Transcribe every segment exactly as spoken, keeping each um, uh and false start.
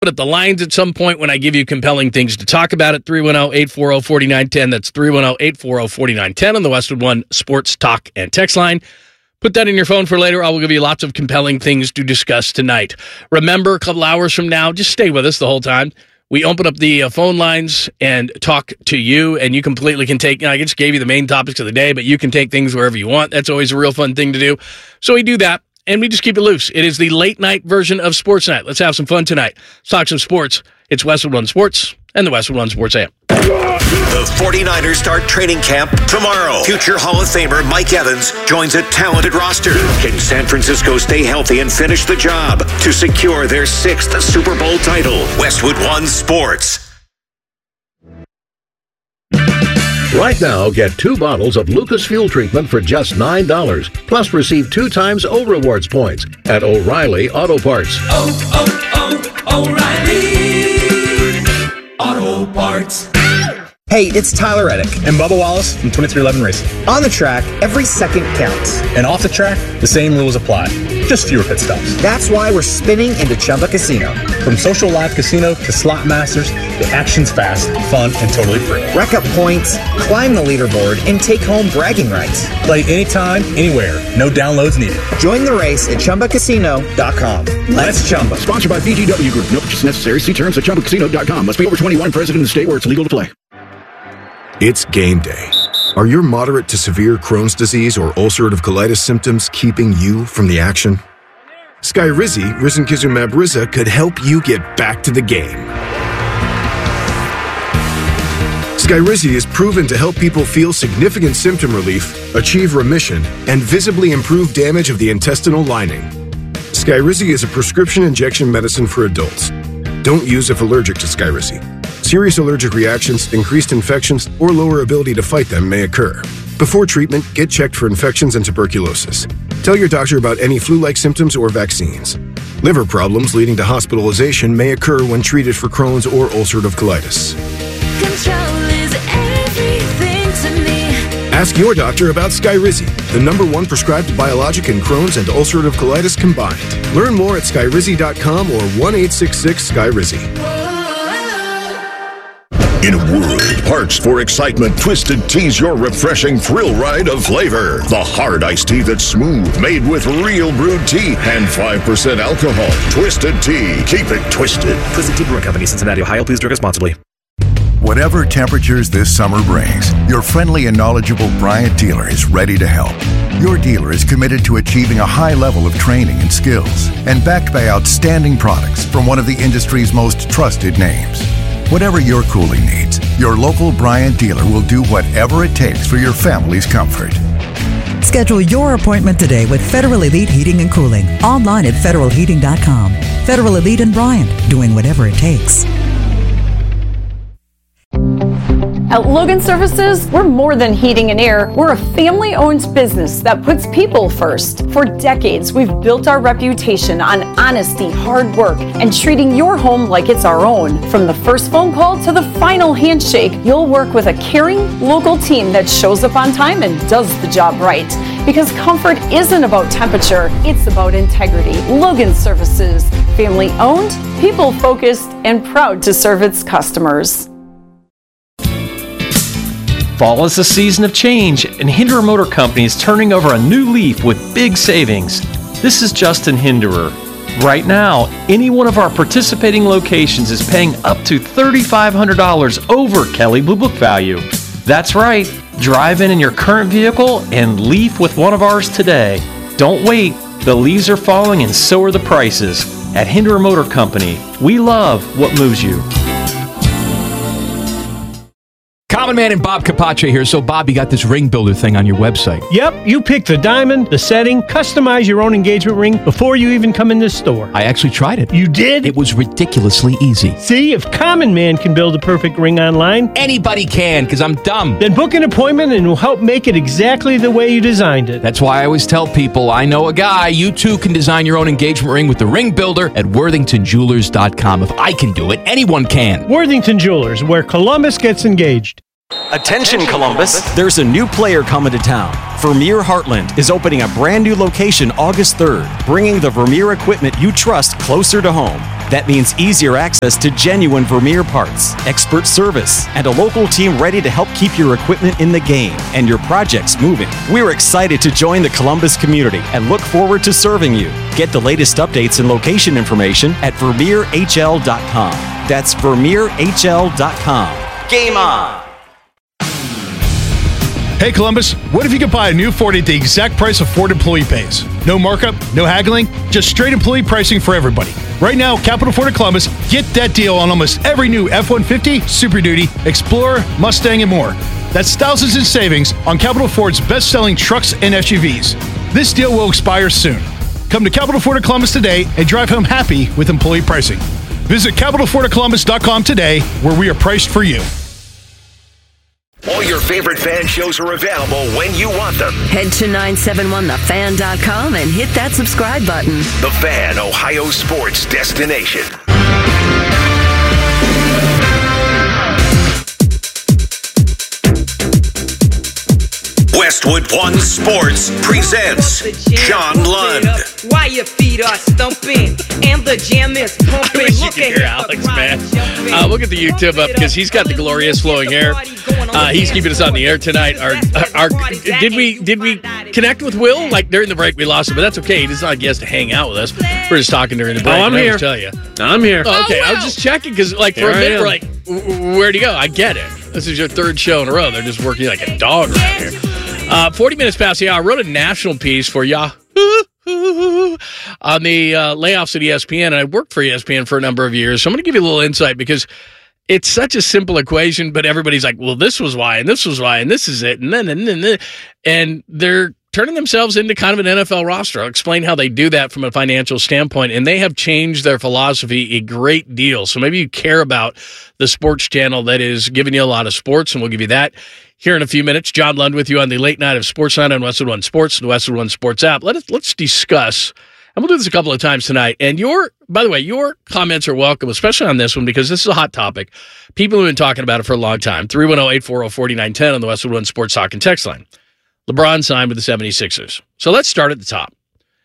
at the lines at some point when I give you compelling things to talk about at three one zero, eight four zero, four nine one zero. That's three one zero, eight four zero, four nine one zero on the Westwood One Sports Talk and Text line. Put that in your phone for later. I will give you lots of compelling things to discuss tonight. Remember, a couple hours from now, just stay with us the whole time. We open up the uh, phone lines and talk to you, and you completely can take, you know, I just gave you the main topics of the day, but you can take things wherever you want. That's always a real fun thing to do. So we do that. And we just keep it loose. It is the late night version of Sports Night. Let's have some fun tonight. Let's talk some sports. It's Westwood One Sports and the Westwood One Sports A M. The forty-niners start training camp tomorrow. Future Hall of Famer Mike Evans joins a talented roster. Can San Francisco stay healthy and finish the job to secure their sixth Super Bowl title? Westwood One Sports. Right now, get two bottles of Lucas Fuel Treatment for just nine dollars. Plus, receive two times O Rewards points at O'Reilly Auto Parts. Oh, oh, oh, O'Reilly Auto Parts. Hey, it's Tyler Reddick and Bubba Wallace from twenty-three eleven Racing. On the track, every second counts. And off the track, the same rules apply. Just fewer pit stops. That's why we're spinning into Chumba Casino. From social live casino to slot masters, the action's fast, fun, and totally free. Rack up points, climb the leaderboard, and take home bragging rights. Play anytime, anywhere. No downloads needed. Join the race at Chumba Casino dot com. Let's Chumba. Sponsored by B G W Group. No purchase necessary. See terms at Chumba Casino dot com. Must be over twenty-one, present in the state where it's legal to play. It's game day. Are your moderate to severe Crohn's disease or ulcerative colitis symptoms keeping you from the action? Skyrizi, risankizumab Riza, could help you get back to the game. Skyrizi is proven to help people feel significant symptom relief, achieve remission, and visibly improve damage of the intestinal lining. Skyrizi is a prescription injection medicine for adults. Don't use if allergic to Skyrizi. Serious allergic reactions, increased infections, or lower ability to fight them may occur. Before treatment, get checked for infections and tuberculosis. Tell your doctor about any flu-like symptoms or vaccines. Liver problems leading to hospitalization may occur when treated for Crohn's or ulcerative colitis. Control is everything to me. Ask your doctor about Skyrizi, the number one prescribed biologic in Crohn's and ulcerative colitis combined. Learn more at Skyrizi dot com or one eight six six Skyrizi. In a world parched for excitement, Twisted Tea's your refreshing thrill ride of flavor. The hard iced tea that's smooth, made with real brewed tea and five percent alcohol. Twisted Tea. Keep it twisted. Twisted Tea Brewing Company, Cincinnati, Ohio. Please drink responsibly. Whatever temperatures this summer brings, your friendly and knowledgeable Bryant dealer is ready to help. Your dealer is committed to achieving a high level of training and skills and backed by outstanding products from one of the industry's most trusted names. Whatever your cooling needs, your local Bryant dealer will do whatever it takes for your family's comfort. Schedule your appointment today with Federal Elite Heating and Cooling. Online at federal heating dot com. Federal Elite and Bryant, doing whatever it takes. At Logan Services, we're more than heating and air. We're a family-owned business that puts people first. For decades, we've built our reputation on honesty, hard work, and treating your home like it's our own. From the first phone call to the final handshake, you'll work with a caring, local team that shows up on time and does the job right. Because comfort isn't about temperature, it's about integrity. Logan Services, family-owned, people-focused, and proud to serve its customers. Fall is a season of change, and Hinderer Motor Company is turning over a new leaf with big savings. This is Justin Hinderer. Right now, any one of our participating locations is paying up to three thousand five hundred dollars over Kelley Blue Book value. That's right. Drive in in your current vehicle and leaf with one of ours today. Don't wait. The leaves are falling and so are the prices. At Hinderer Motor Company, we love what moves you. Common Man and Bob Capace here. So, Bob, you got this ring builder thing on your website. Yep, you pick the diamond, the setting, customize your own engagement ring before you even come in this store. I actually tried it. You did? It was ridiculously easy. See, if Common Man can build a perfect ring online, anybody can, because I'm dumb. Then book an appointment and we'll help make it exactly the way you designed it. That's why I always tell people, I know a guy. You too can design your own engagement ring with the ring builder at worthington jewelers dot com. If I can do it, anyone can. Worthington Jewelers, where Columbus gets engaged. Attention Columbus, there's a new player coming to town. Vermeer Heartland is opening a brand new location August third, bringing the Vermeer equipment you trust closer to home. That means easier access to genuine Vermeer parts, expert service, and a local team ready to help keep your equipment in the game and your projects moving. We're excited to join the Columbus community and look forward to serving you. Get the latest updates and location information at vermeer h l dot com. That's vermeer h l dot com. Game on! Hey Columbus, what if you could buy a new Ford at the exact price a Ford employee pays? No markup, no haggling, just straight employee pricing for everybody. Right now, Capital Ford of Columbus, get that deal on almost every new F one fifty, Super Duty, Explorer, Mustang, and more. That's thousands in savings on Capital Ford's best-selling trucks and S U Vs. This deal will expire soon. Come to Capital Ford of Columbus today and drive home happy with employee pricing. Visit capital ford of columbus dot com today, where we are priced for you. All your favorite fan shows are available when you want them. Head to nine seven one the fan dot com and hit that subscribe button. The Fan, Ohio sports destination. Westwood One Sports presents John Lund. Why your feet are stumping and the jam is pumping. I wish you could hear Alex, man. Uh, we'll get the YouTube up because he's got the glorious flowing hair. Uh, he's keeping us on the air tonight. Our, our, did we did we connect with Will? Like during the break, we lost him, but that's okay. He's not like he has to hang out with us. We're just talking during the break. Oh, I'm here. Tell you, I'm here. Oh, okay, oh, I was just checking because, like, for here a minute, we're like, where'd he go? I get it. This is your third show in a row. They're just working like a dog around here. Uh, forty minutes past the hour. I wrote a national piece for Yahoo on the uh, layoffs at E S P N, and I worked for E S P N for a number of years. So I'm going to give you a little insight because it's such a simple equation, but everybody's like, well, this was why, and this was why, and this is it, and then, and then, and, then. and they're turning themselves into kind of an N F L roster. I'll explain how they do that from a financial standpoint, and they have changed their philosophy a great deal. So maybe you care about the sports channel that is giving you a lot of sports, and we'll give you that here in a few minutes. John Lund with you on the late night of Sports Night on Westwood One Sports, the Westwood One Sports app. Let us, let's discuss, and we'll do this a couple of times tonight. And your, by the way, your comments are welcome, especially on this one, because this is a hot topic. People have been talking about it for a long time. three one zero, eight four zero, four nine one zero on the Westwood One Sports Talk and Text line. LeBron signed with the seventy-sixers. So let's start at the top.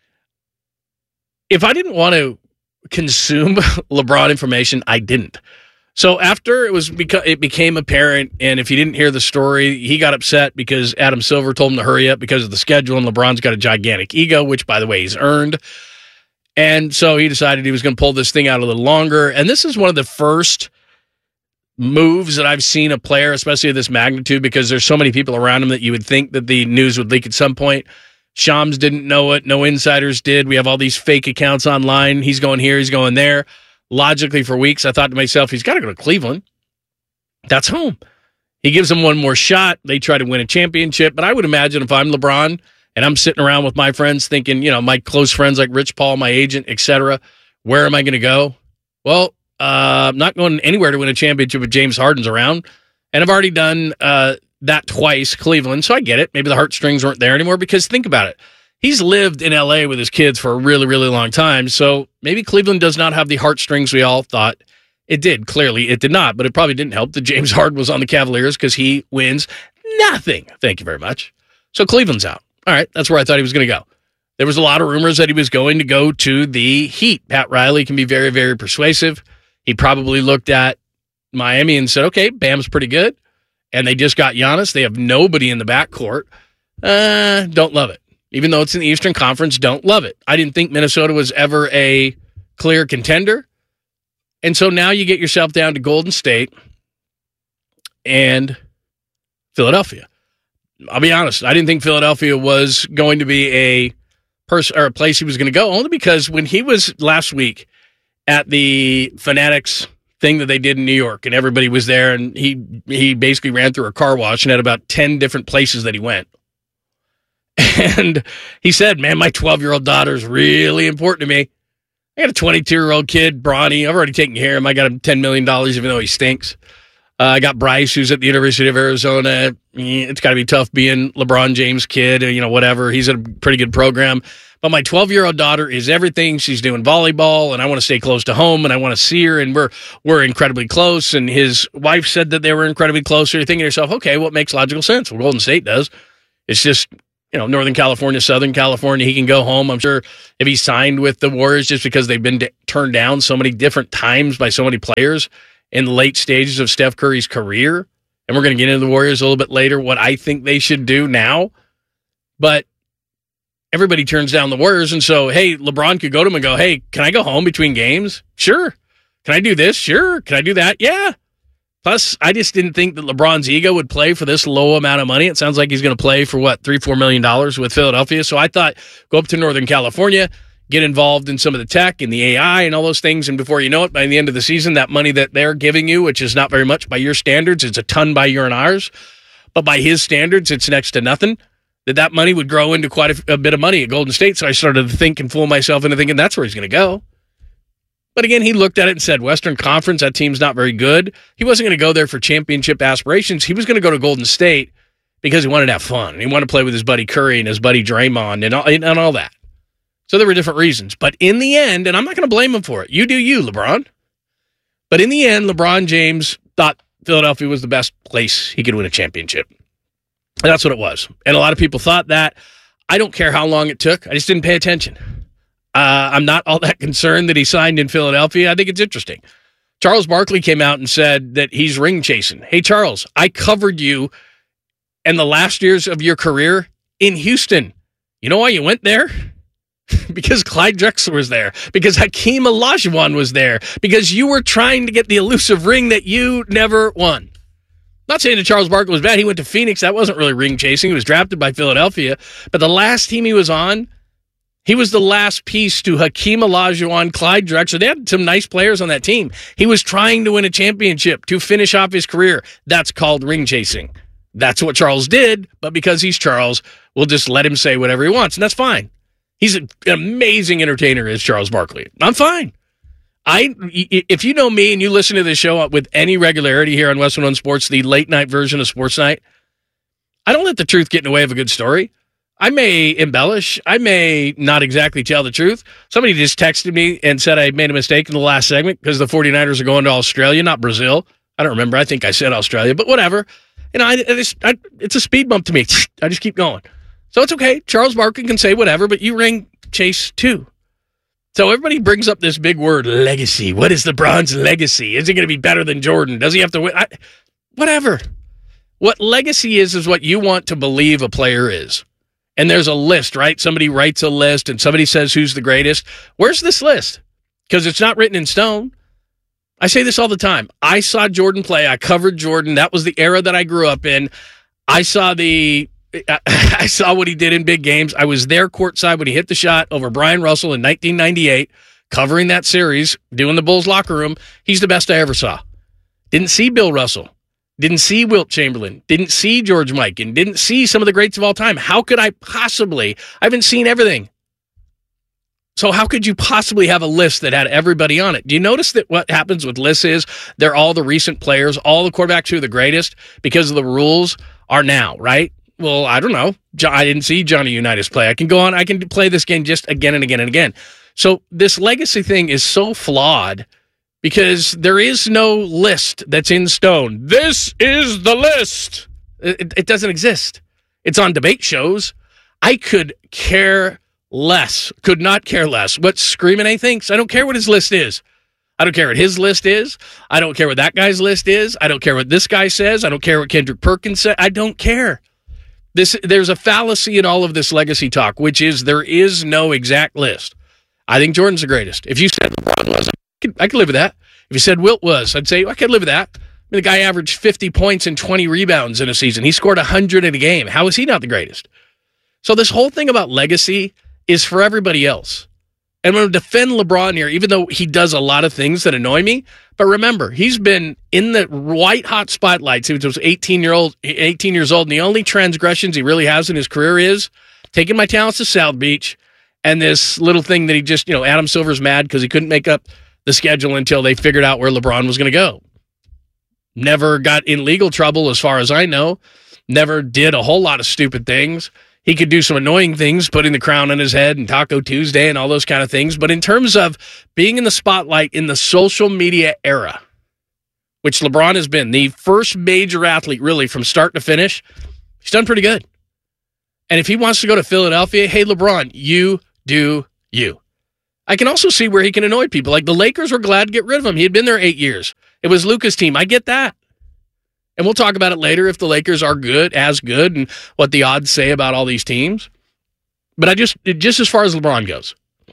If I didn't want to consume LeBron information, I didn't. So after it was beca- it became apparent, and if you didn't hear the story, he got upset because Adam Silver told him to hurry up because of the schedule, and LeBron's got a gigantic ego, which, by the way, he's earned. And so he decided he was going to pull this thing out a little longer. And this is one of the first moves that I've seen a player, especially of this magnitude, because there's so many people around him that you would think that the news would leak at some point. Shams didn't know it. No insiders did. We have all these fake accounts online. He's going here. He's going there. Logically, for weeks, I thought to myself, he's got to go to Cleveland. That's home. He gives them one more shot. They try to win a championship. But I would imagine if I'm LeBron and I'm sitting around with my friends thinking, you know, my close friends like Rich Paul, my agent, et cetera, where am I going to go? Well, uh, I'm not going anywhere to win a championship if James Harden's around. And I've already done uh, that twice, Cleveland, so I get it. Maybe the heartstrings weren't there anymore because think about it. He's lived in L A with his kids for a really, really long time, so maybe Cleveland does not have the heartstrings we all thought it did. Clearly, it did not, but it probably didn't help that James Harden was on the Cavaliers because he wins nothing. Thank you very much. So Cleveland's out. All right, that's where I thought he was going to go. There was a lot of rumors that he was going to go to the Heat. Pat Riley can be very, very persuasive. He probably looked at Miami and said, okay, Bam's pretty good, and they just got Giannis. They have nobody in the backcourt. Uh, don't love it. Even though it's in the Eastern Conference, don't love it. I didn't think Minnesota was ever a clear contender. And so now you get yourself down to Golden State and Philadelphia. I'll be honest, I didn't think Philadelphia was going to be a person or a place he was going to go, only because when he was last week at the Fanatics thing that they did in New York, and everybody was there, and he he basically ran through a car wash and had about ten different places that he went. And he said, man, my twelve-year-old daughter is really important to me. I got a twenty-two-year-old kid, Bronny. I've already taken care of him. I got him ten million dollars, even though he stinks. Uh, I got Bryce, who's at the University of Arizona. It's got to be tough being LeBron James' kid, you know, whatever. He's at a pretty good program. But my twelve-year-old daughter is everything. She's doing volleyball, and I want to stay close to home, and I want to see her, and we're we're incredibly close. And his wife said that they were incredibly close. So you're thinking to yourself, okay, what makes logical sense? Well, Golden State does. It's just, you you know, Northern California, Southern California, he can go home. I'm sure if he signed with the Warriors just because they've been d- turned down so many different times by so many players in the late stages of Steph Curry's career. And we're going to get into the Warriors a little bit later, what I think they should do now. But everybody turns down the Warriors. And so, hey, LeBron could go to him and go, hey, can I go home between games? Sure. Can I do this? Sure. Can I do that? Yeah. Plus, I just didn't think that LeBron's ego would play for this low amount of money. It sounds like he's going to play for, what, three, four million dollars with Philadelphia. So I thought, go up to Northern California, get involved in some of the tech and the A I and all those things. And before you know it, by the end of the season, that money that they're giving you, which is not very much by your standards, it's a ton by your and ours. But by his standards, it's next to nothing. That that money would grow into quite a, a bit of money at Golden State. So I started to think and fool myself into thinking that's where he's going to go. But again, he looked at it and said, Western Conference, that team's not very good. He wasn't going to go there for championship aspirations. He was going to go to Golden State because he wanted to have fun. He wanted to play with his buddy Curry and his buddy Draymond and all, and all that. So there were different reasons. But in the end, and I'm not going to blame him for it. You do you, LeBron. But in the end, LeBron James thought Philadelphia was the best place he could win a championship. And that's what it was. And a lot of people thought that. I don't care how long it took. I just didn't pay attention. Uh, I'm not all that concerned that he signed in Philadelphia. I think it's interesting. Charles Barkley came out and said that he's ring chasing. Hey, Charles, I covered you in the last years of your career in Houston. You know why you went there? Because Clyde Drexler was there. Because Hakeem Olajuwon was there. Because you were trying to get the elusive ring that you never won. Not saying that Charles Barkley was bad. He went to Phoenix. That wasn't really ring chasing. He was drafted by Philadelphia. But the last team he was on, he was the last piece to Hakeem Olajuwon, Clyde Drexler. They had some nice players on that team. He was trying to win a championship to finish off his career. That's called ring chasing. That's what Charles did, but because he's Charles, we'll just let him say whatever he wants, and that's fine. He's an amazing entertainer, is Charles Barkley. I'm fine. I, if you know me and you listen to this show with any regularity here on Westwood One Sports, the late night version of Sports Night, I don't let the truth get in the way of a good story. I may embellish. I may not exactly tell the truth. Somebody just texted me and said I made a mistake in the last segment because the 49ers are going to Australia, not Brazil. I don't remember. I think I said Australia, but whatever. You know, I, I just, I, it's a speed bump to me. I just keep going. So it's okay. Charles Barkley can say whatever, but you ring chase too. So everybody brings up this big word, legacy. What is LeBron's legacy? Is he going to be better than Jordan? Does he have to win? I, whatever. What legacy is, is what you want to believe a player is. And there's a list, right? Somebody writes a list and somebody says who's the greatest. Where's this list? Because it's not written in stone. I say this all the time. I saw Jordan play. I covered Jordan. That was the era that I grew up in. I saw the I saw what he did in big games. I was there courtside when he hit the shot over Brian Russell in nineteen ninety-eight, covering that series, doing the Bulls locker room. He's the best I ever saw. Didn't see Bill Russell. Didn't see Wilt Chamberlain. Didn't see George Mikan. Didn't see some of the greats of all time. How could I possibly? I haven't seen everything. So how could you possibly have a list that had everybody on it? Do you notice that what happens with lists is they're all the recent players, all the quarterbacks who are the greatest because of the rules are now, right? Well, I don't know. I didn't see Johnny Unitas play. I can go on. I can play this game just again and again and again. So this legacy thing is so flawed because there is no list that's in stone. This is the list. It, it doesn't exist. It's on debate shows. I could care less, could not care less what Screaming A thinks. I don't care what his list is. I don't care what his list is. I don't care what that guy's list is. I don't care what this guy says. I don't care what Kendrick Perkins said. I don't care. This, there's a fallacy in all of this legacy talk, which is there is no exact list. I think Jordan's the greatest. If you said LeBron was, I could, I could live with that. If you said Wilt was, I'd say I could live with that. I mean, the guy averaged fifty points and twenty rebounds in a season. He scored one hundred in a game. How is he not the greatest? So this whole thing about legacy is for everybody else. And I'm going to defend LeBron here, even though he does a lot of things that annoy me. But remember, he's been in the white-hot spotlight since he was eighteen, year old, eighteen years old, and the only transgressions he really has in his career is taking my talents to South Beach and this little thing that he just, you know, Adam Silver's mad because he couldn't make up the schedule until they figured out where LeBron was going to go. Never got in legal trouble as far as I know. Never did a whole lot of stupid things. He could do some annoying things, putting the crown on his head and Taco Tuesday and all those kind of things. But in terms of being in the spotlight in the social media era, which LeBron has been, the first major athlete really from start to finish, he's done pretty good. And if he wants to go to Philadelphia, hey, LeBron, you do you. I can also see where he can annoy people. Like the Lakers were glad to get rid of him. He had been there eight years. It was Luka's team. I get that. And we'll talk about it later if the Lakers are good, as good, and what the odds say about all these teams. But I just, just as far as LeBron goes,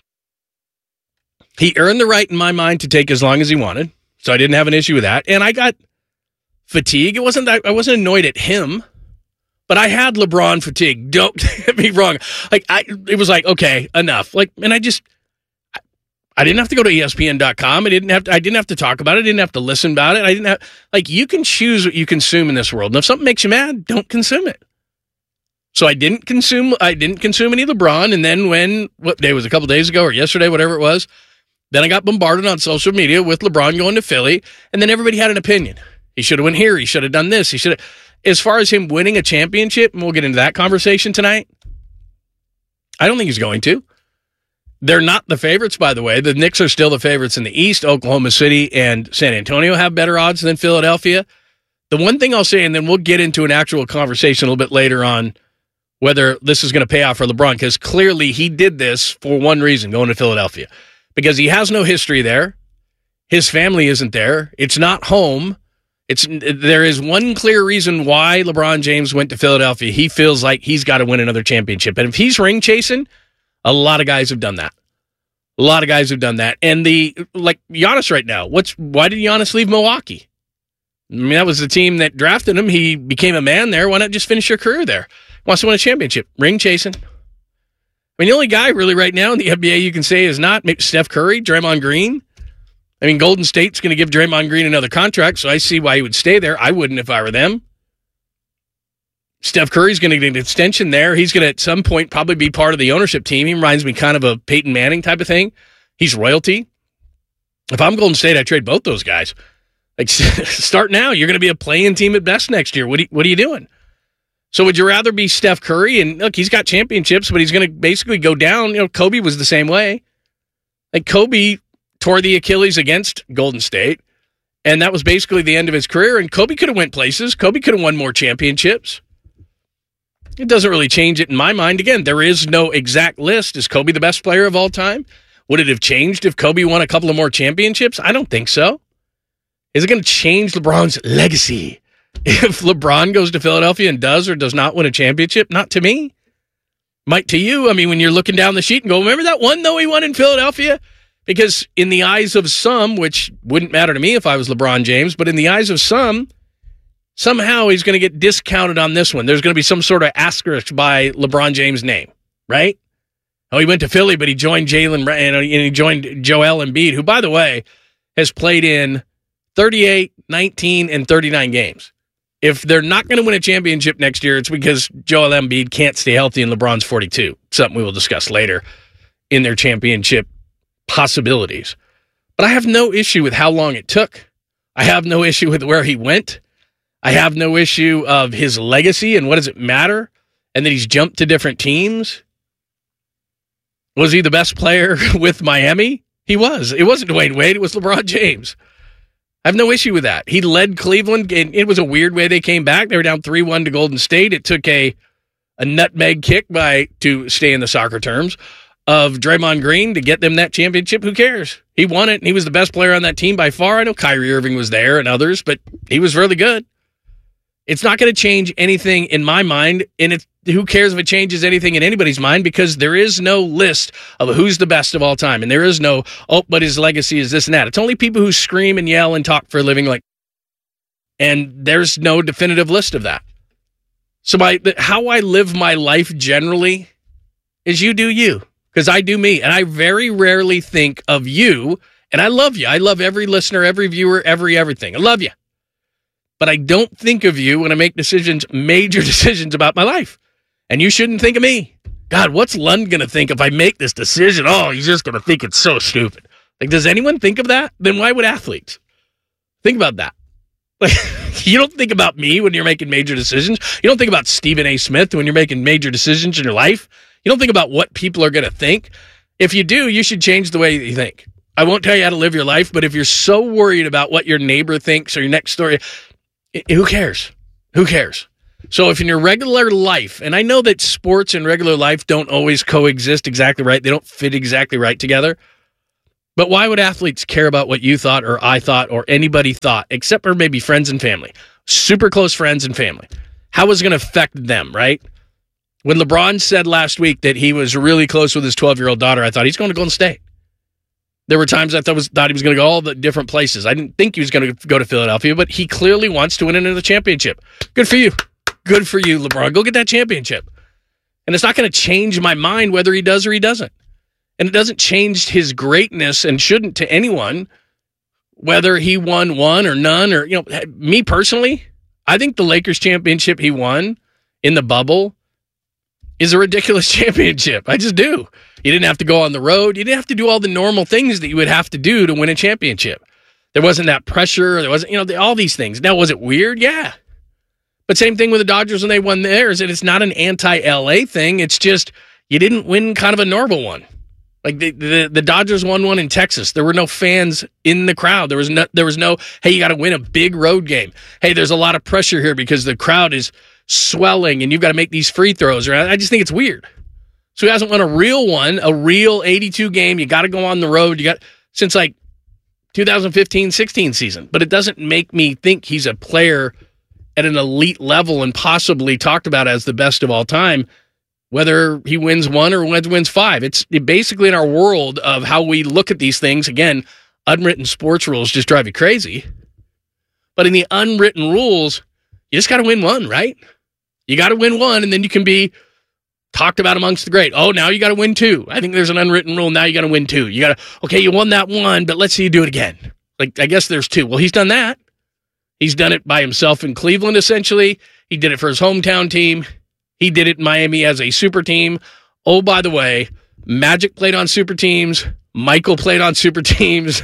he earned the right in my mind to take as long as he wanted. So I didn't have an issue with that. And I got fatigue. It wasn't that I wasn't annoyed at him, but I had LeBron fatigue. Don't get me wrong. Like I, it was like, okay, enough. Like, and I just, I, I didn't have to go to E S P N dot com. I didn't have to, I didn't have to talk about it. I didn't have to listen about it. I didn't have, like, you can choose what you consume in this world. And if something makes you mad, don't consume it. So I didn't consume, I didn't consume any LeBron. And then when, what day was it, a couple days ago or yesterday, whatever it was, then I got bombarded on social media with LeBron going to Philly. And then everybody had an opinion. He should have went here. He should have done this. He should have. As far as him winning a championship, and we'll get into that conversation tonight, I don't think he's going to. They're not the favorites, by the way. The Knicks are still the favorites in the East. Oklahoma City and San Antonio have better odds than Philadelphia. The one thing I'll say, and then we'll get into an actual conversation a little bit later on whether this is going to pay off for LeBron, because clearly he did this for one reason, going to Philadelphia, because he has no history there. His family isn't there. It's not home. It's there is one clear reason why LeBron James went to Philadelphia. He feels like he's got to win another championship. And if he's ring chasing, a lot of guys have done that. A lot of guys have done that. And the like Giannis right now, what's why did Giannis leave Milwaukee? I mean, that was the team that drafted him. He became a man there. Why not just finish your career there? Wants to win a championship. Ring chasing. I mean, the only guy really right now in the N B A you can say is not maybe Steph Curry, Draymond Green. I mean, Golden State's going to give Draymond Green another contract, so I see why he would stay there. I wouldn't if I were them. Steph Curry's going to get an extension there. He's going to, at some point, probably be part of the ownership team. He reminds me kind of a Peyton Manning type of thing. He's royalty. If I'm Golden State, I trade both those guys. Like, start now. You're going to be a play-in team at best next year. What are you, what are you doing? So would you rather be Steph Curry? And look, he's got championships, but he's going to basically go down. You know, Kobe was the same way. Like, Kobe tore the Achilles against Golden State, and that was basically the end of his career. And Kobe could have went places. Kobe could have won more championships. It doesn't really change it in my mind. Again, there is no exact list. Is Kobe the best player of all time? Would it have changed if Kobe won a couple of more championships? I don't think so. Is it going to change LeBron's legacy if LeBron goes to Philadelphia and does or does not win a championship? Not to me. Might to you. I mean, when you're looking down the sheet and go, remember that one, though, he won in Philadelphia? Because in the eyes of some, which wouldn't matter to me if I was LeBron James, but in the eyes of some, somehow he's going to get discounted on this one. There's going to be some sort of asterisk by LeBron James' name, right? Oh, he went to Philly, but he joined Jalen and he joined Joel Embiid, who, by the way, has played in thirty-eight, nineteen, and thirty-nine games. If they're not going to win a championship next year, it's because Joel Embiid can't stay healthy and LeBron's forty-two. Something we will discuss later in their championship possibilities. But I have no issue with how long it took. I have no issue with where he went. I have no issue of his legacy and what does it matter, and that he's jumped to different teams. Was he the best player with Miami? He was. It wasn't Dwayne Wade. It was LeBron James. I have no issue with that. He led Cleveland, and it was a weird way they came back. They were down three one to Golden State. It took a, a nutmeg kick by, to stay in the soccer terms, of Draymond Green to get them that championship. Who cares? He won it, and he was the best player on that team by far. I know Kyrie Irving was there and others, but he was really good. It's not going to change anything in my mind, and it's, who cares if it changes anything in anybody's mind, because there is no list of who's the best of all time, and there is no, oh, but his legacy is this and that. It's only people who scream and yell and talk for a living, like, and there's no definitive list of that. So my how I live my life generally is you do you, because I do me, and I very rarely think of you, and I love you. I love every listener, every viewer, every everything. I love you. But I don't think of you when I make decisions, major decisions about my life. And you shouldn't think of me. God, what's Lund going to think if I make this decision? Oh, he's just going to think it's so stupid. Like, does anyone think of that? Then why would athletes? Think about that. Like, you don't think about me when you're making major decisions. You don't think about Stephen A. Smith when you're making major decisions in your life. You don't think about what people are going to think. If you do, you should change the way that you think. I won't tell you how to live your life, but if you're so worried about what your neighbor thinks or your next story, who cares? Who cares? So if in your regular life, and I know that sports and regular life don't always coexist exactly right, they don't fit exactly right together, but why would athletes care about what you thought or I thought or anybody thought, except for maybe friends and family, super close friends and family? How is it going to affect them, right? When LeBron said last week that he was really close with his twelve-year-old daughter, I thought he's going to Golden State. There were times I thought, was, thought he was going to go all the different places. I didn't think he was going to go to Philadelphia, but he clearly wants to win another championship. Good for you. Good for you, LeBron. Go get that championship. And it's not going to change my mind whether he does or he doesn't. And it doesn't change his greatness and shouldn't to anyone, whether he won one or none. Or, you know, me personally, I think the Lakers championship he won in the bubble is a ridiculous championship. I just do. You didn't have to go on the road. You didn't have to do all the normal things that you would have to do to win a championship. There wasn't that pressure. There wasn't, you know, all these things. Now, was it weird? Yeah. But same thing with the Dodgers when they won theirs, and it's not an anti-L A thing. It's just you didn't win kind of a normal one. Like the, the the Dodgers won one in Texas. There were no fans in the crowd. There was no, there was no, hey, you got to win a big road game. Hey, there's a lot of pressure here because the crowd is swelling and you've got to make these free throws. Or I just think it's weird. So he hasn't won a real one, a real eighty-two game. You got to go on the road. You got since like two thousand fifteen sixteen season. But it doesn't make me think he's a player at an elite level and possibly talked about as the best of all time, whether he wins one or wins five. It's basically in our world of how we look at these things. Again, unwritten sports rules just drive you crazy. But in the unwritten rules, you just got to win one, right? You got to win one, and then you can be talked about amongst the great. Oh, now you got to win two. I think there's an unwritten rule. Now you got to win two. You got to, okay, you won that one, but let's see you do it again. Like, I guess there's two. Well, he's done that. He's done it by himself in Cleveland, essentially. He did it for his hometown team. He did it in Miami as a super team. Oh, by the way, Magic played on super teams. Michael played on super teams.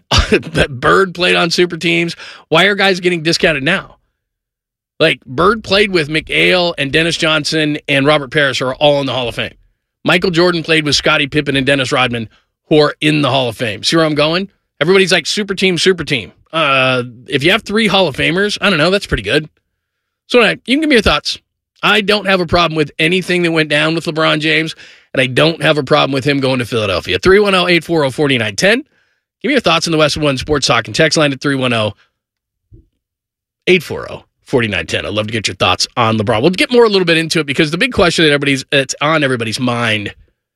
Bird played on super teams. Why are guys getting discounted now? Like, Bird played with McHale and Dennis Johnson and Robert Parrish, who are all in the Hall of Fame. Michael Jordan played with Scottie Pippen and Dennis Rodman, who are in the Hall of Fame. See where I'm going? Everybody's like, super team, super team. Uh, if you have three Hall of Famers, I don't know, that's pretty good. So anyway, you can give me your thoughts. I don't have a problem with anything that went down with LeBron James, and I don't have a problem with him going to Philadelphia. three one zero, eight four zero, four nine one zero. Give me your thoughts on the Westwood One Sports Talk and text line at three one zero, eight four zero, four nine one zero. I'd love to get your thoughts on LeBron. We'll get more a little bit into it because the big question that everybody's that's on everybody's mind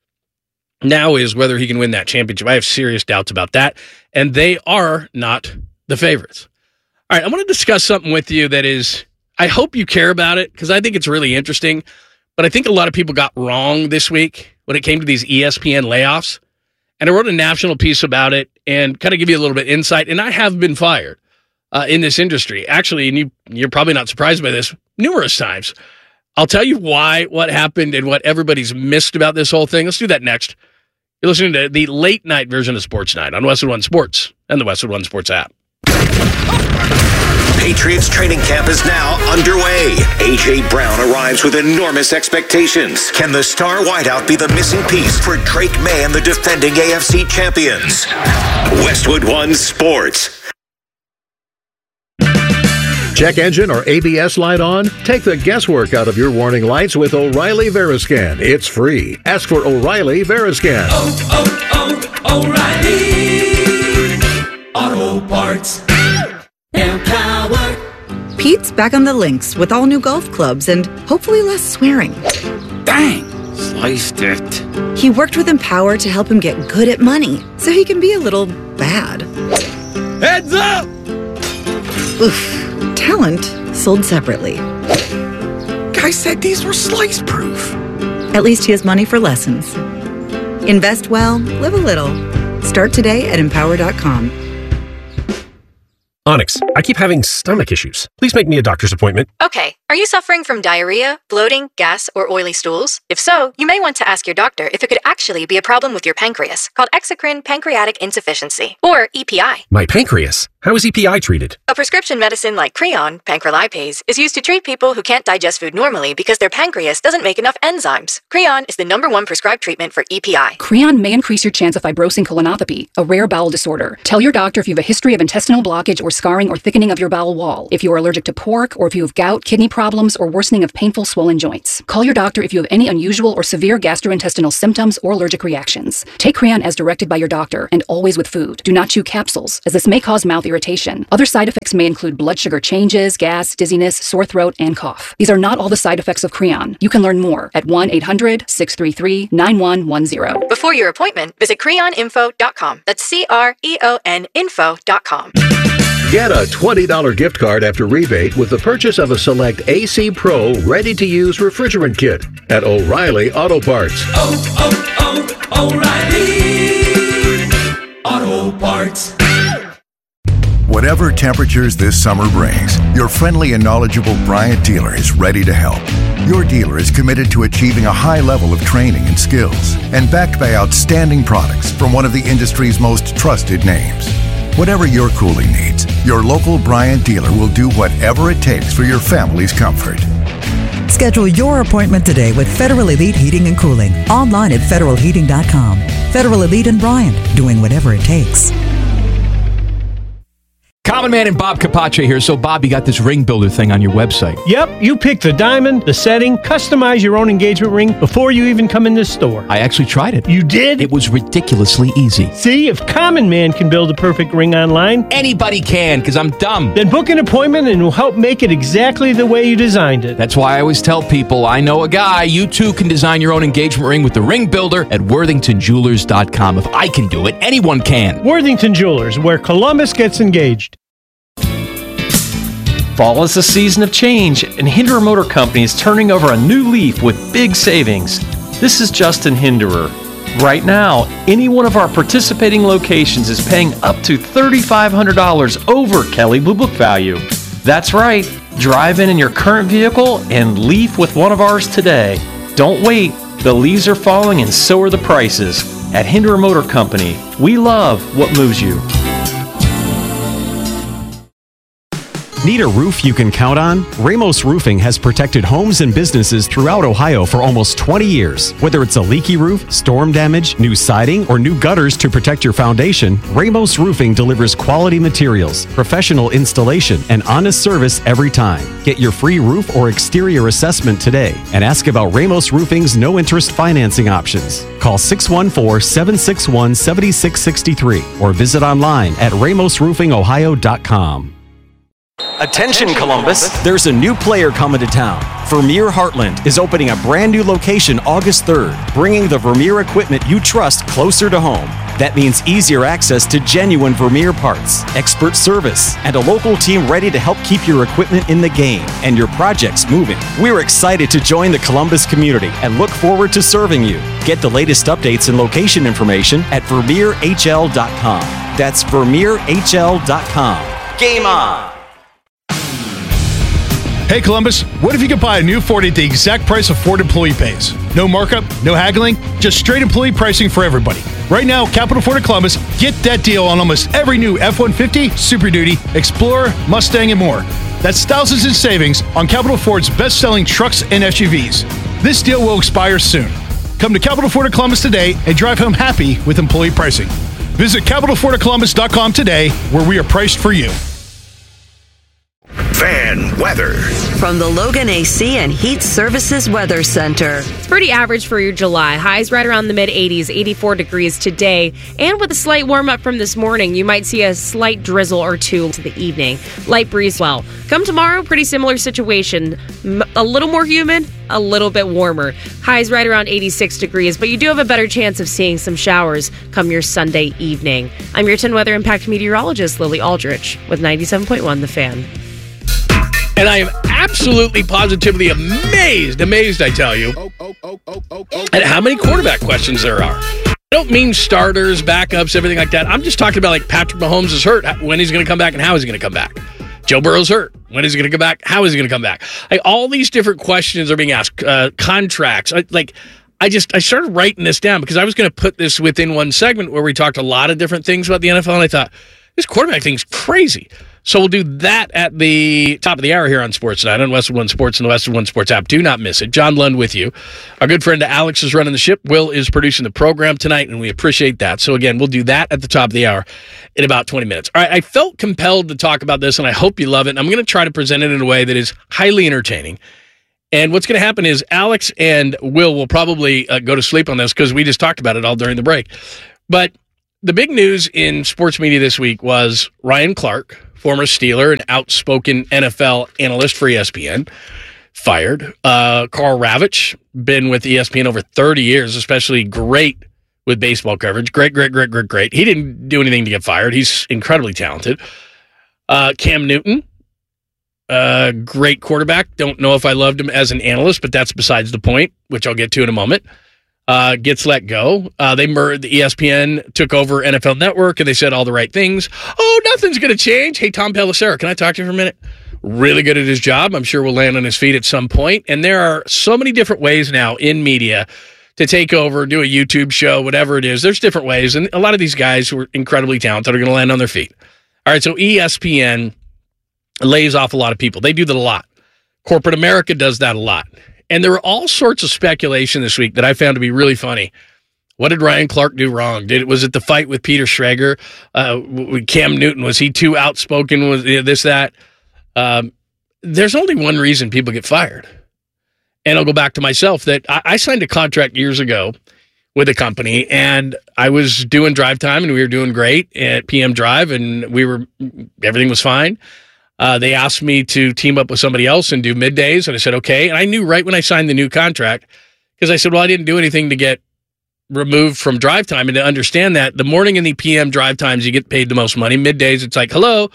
now is whether he can win that championship. I have serious doubts about that, and they are not the favorites. All right, I want to discuss something with you that is, I hope you care about it because I think it's really interesting, but I think a lot of people got wrong this week when it came to these E S P N layoffs, and I wrote a national piece about it and kind of give you a little bit of insight, and I have been fired uh, in this industry. Actually, and you, you're probably not surprised by this, numerous times. I'll tell you why, what happened, and what everybody's missed about this whole thing. Let's do that next. You're listening to the late night version of Sports Night on Westwood One Sports and the Westwood One Sports app. Patriots training camp is now underway. A J. Brown arrives with enormous expectations. Can the star wideout be the missing piece for Drake May and the defending A F C champions? Westwood One Sports. Check engine or A B S light on? Take the guesswork out of your warning lights with O'Reilly Veriscan. It's free. Ask for O'Reilly Veriscan. Oh, oh, oh, O'Reilly Auto Parts. Empowered. Pete's back on the links with all new golf clubs and hopefully less swearing. Dang, sliced it. He worked with Empower to help him get good at money so he can be a little bad. Heads up! Oof. Talent sold separately. Guy said these were slice proof. At least he has money for lessons. Invest well, live a little. Start today at empower dot com. Onyx, I keep having stomach issues. Please make me a doctor's appointment. Okay. Are you suffering from diarrhea, bloating, gas, or oily stools? If so, you may want to ask your doctor if it could actually be a problem with your pancreas, called exocrine pancreatic insufficiency, or E P I. My pancreas? How is E P I treated? A prescription medicine like Creon, pancrelipase, is used to treat people who can't digest food normally because their pancreas doesn't make enough enzymes. Creon is the number one prescribed treatment for E P I. Creon may increase your chance of fibrosing colonopathy, a rare bowel disorder. Tell your doctor if you have a history of intestinal blockage or scarring or thickening of your bowel wall, if you are allergic to pork, or if you have gout, kidney problems, or worsening of painful swollen joints. Call your doctor if you have any unusual or severe gastrointestinal symptoms or allergic reactions. Take Creon as directed by your doctor and always with food. Do not chew capsules, as this may cause mouth irritation. Other side effects may include blood sugar changes, gas, dizziness, sore throat, and cough. These are not all the side effects of Creon. You can learn more at one eight hundred, six three three, nine one one zero. Before your appointment, visit creon info dot com. That's C R E O N info dot com. Get a twenty dollars gift card after rebate with the purchase of a select A C Pro ready-to-use refrigerant kit at O'Reilly Auto Parts. Oh, oh, oh, O'Reilly Auto Parts. Whatever temperatures this summer brings, your friendly and knowledgeable Bryant dealer is ready to help. Your dealer is committed to achieving a high level of training and skills, and backed by outstanding products from one of the industry's most trusted names. Whatever your cooling needs, your local Bryant dealer will do whatever it takes for your family's comfort. Schedule your appointment today with Federal Elite Heating and Cooling. Online at federal heating dot com. Federal Elite and Bryant, doing whatever it takes. Common Man and Bob Capace here. So, Bob, you got this ring builder thing on your website. Yep, you pick the diamond, the setting, customize your own engagement ring before you even come in this store. I actually tried it. You did? It was ridiculously easy. See, if Common Man can build a perfect ring online, anybody can, because I'm dumb. Then book an appointment and we'll help make it exactly the way you designed it. That's why I always tell people, I know a guy. You too can design your own engagement ring with the ring builder at worthington jewelers dot com. If I can do it, anyone can. Worthington Jewelers, where Columbus gets engaged. Fall is a season of change, and Hinderer Motor Company is turning over a new leaf with big savings. This is Justin Hinderer. Right now, any one of our participating locations is paying up to three thousand five hundred dollars over Kelley Blue Book value. That's right. Drive in in your current vehicle and leaf with one of ours today. Don't wait. The leaves are falling and so are the prices. At Hinderer Motor Company, we love what moves you. Need a roof you can count on? Ramos Roofing has protected homes and businesses throughout Ohio for almost twenty years. Whether it's a leaky roof, storm damage, new siding, or new gutters to protect your foundation, Ramos Roofing delivers quality materials, professional installation, and honest service every time. Get your free roof or exterior assessment today and ask about Ramos Roofing's no-interest financing options. Call six one four, seven six one, seven six six three or visit online at ramos roofing ohio dot com. Attention Columbus, there's a new player coming to town. Vermeer Heartland is opening a brand new location August third, bringing the Vermeer equipment you trust closer to home. That means easier access to genuine Vermeer parts, expert service, and a local team ready to help keep your equipment in the game and your projects moving. We're excited to join the Columbus community and look forward to serving you. Get the latest updates and location information at vermeer h l dot com. That's vermeer h l dot com. Game on! Hey Columbus, what if you could buy a new Ford at the exact price a Ford employee pays? No markup, no haggling, just straight employee pricing for everybody. Right now, Capital Ford of Columbus, get that deal on almost every new F one fifty, Super Duty, Explorer, Mustang, and more. That's thousands in savings on Capital Ford's best-selling trucks and S U Vs. This deal will expire soon. Come to Capital Ford of Columbus today and drive home happy with employee pricing. Visit capital ford of columbus dot com today, where we are priced for you. Fan weather. From the Logan A C and Heat Services Weather Center. It's pretty average for your July. Highs right around the mid-eighties, eighty-four degrees today. And with a slight warm-up from this morning, you might see a slight drizzle or two to the evening. Light breeze well. Come tomorrow, pretty similar situation. A little more humid, a little bit warmer. Highs right around eighty-six degrees, but you do have a better chance of seeing some showers come your Sunday evening. I'm your ten Weather Impact meteorologist, Lily Aldrich, with ninety-seven point one The Fan. And I am absolutely positively amazed, amazed, I tell you, at how many quarterback questions there are. I don't mean starters, backups, everything like that. I'm just talking about like Patrick Mahomes is hurt, when he's going to come back and how is he going to come back. Joe Burrow's hurt. When is he going to come back? How is he going to come back? Like, all these different questions are being asked. Uh, contracts. I, like, I just, I started writing this down because I was going to put this within one segment where we talked a lot of different things about the N F L, and I thought, This quarterback thing's crazy. So we'll do that at the top of the hour here on Sports Night on Westwood One Sports and the Westwood One Sports app. Do not miss it. John Lund with you. Our good friend Alex is running the ship. Will is producing the program tonight, and we appreciate that. So again, we'll do that at the top of the hour in about twenty minutes. All right, I felt compelled to talk about this, and I hope you love it. And I'm going to try to present it in a way that is highly entertaining. And what's going to happen is Alex and Will will probably uh, go to sleep on this because we just talked about it all during the break. But the big news in sports media this week was Ryan Clark, former Steeler and outspoken N F L analyst for E S P N, fired. Uh, Karl Ravech, been with E S P N over thirty years, especially great with baseball coverage. Great, great, great, great, great. He didn't do anything to get fired. He's incredibly talented. Uh, Cam Newton, uh, great quarterback. Don't know if I loved him as an analyst, but that's besides the point, which I'll get to in a moment. Uh, gets let go. Uh, they merged, the E S P N took over N F L Network, and they said all the right things. Oh, nothing's going to change. Hey, Tom Pelissero, can I talk to you for a minute? Really good at his job. I'm sure will land on his feet at some point. And there are so many different ways now in media to take over, do a YouTube show, whatever it is. There's different ways, and a lot of these guys who are incredibly talented are going to land on their feet. All right, so E S P N lays off a lot of people. They do that a lot. Corporate America does that a lot. And there were all sorts of speculation this week that I found to be really funny. What did Ryan Clark do wrong? Did was it the fight with Peter Schrager? Uh, with Cam Newton, was he too outspoken? Was this, that? Um, there's only one reason people get fired. And I'll go back to myself that I, I signed a contract years ago with a company, and I was doing drive time, and we were doing great at P M Drive, and we were everything was fine. Uh, they asked me to team up with somebody else and do middays, and I said, okay. And I knew right when I signed the new contract, because I said, well, I didn't do anything to get removed from drive time. And to understand that, the morning and the P M drive times, you get paid the most money. Middays, it's like, hello.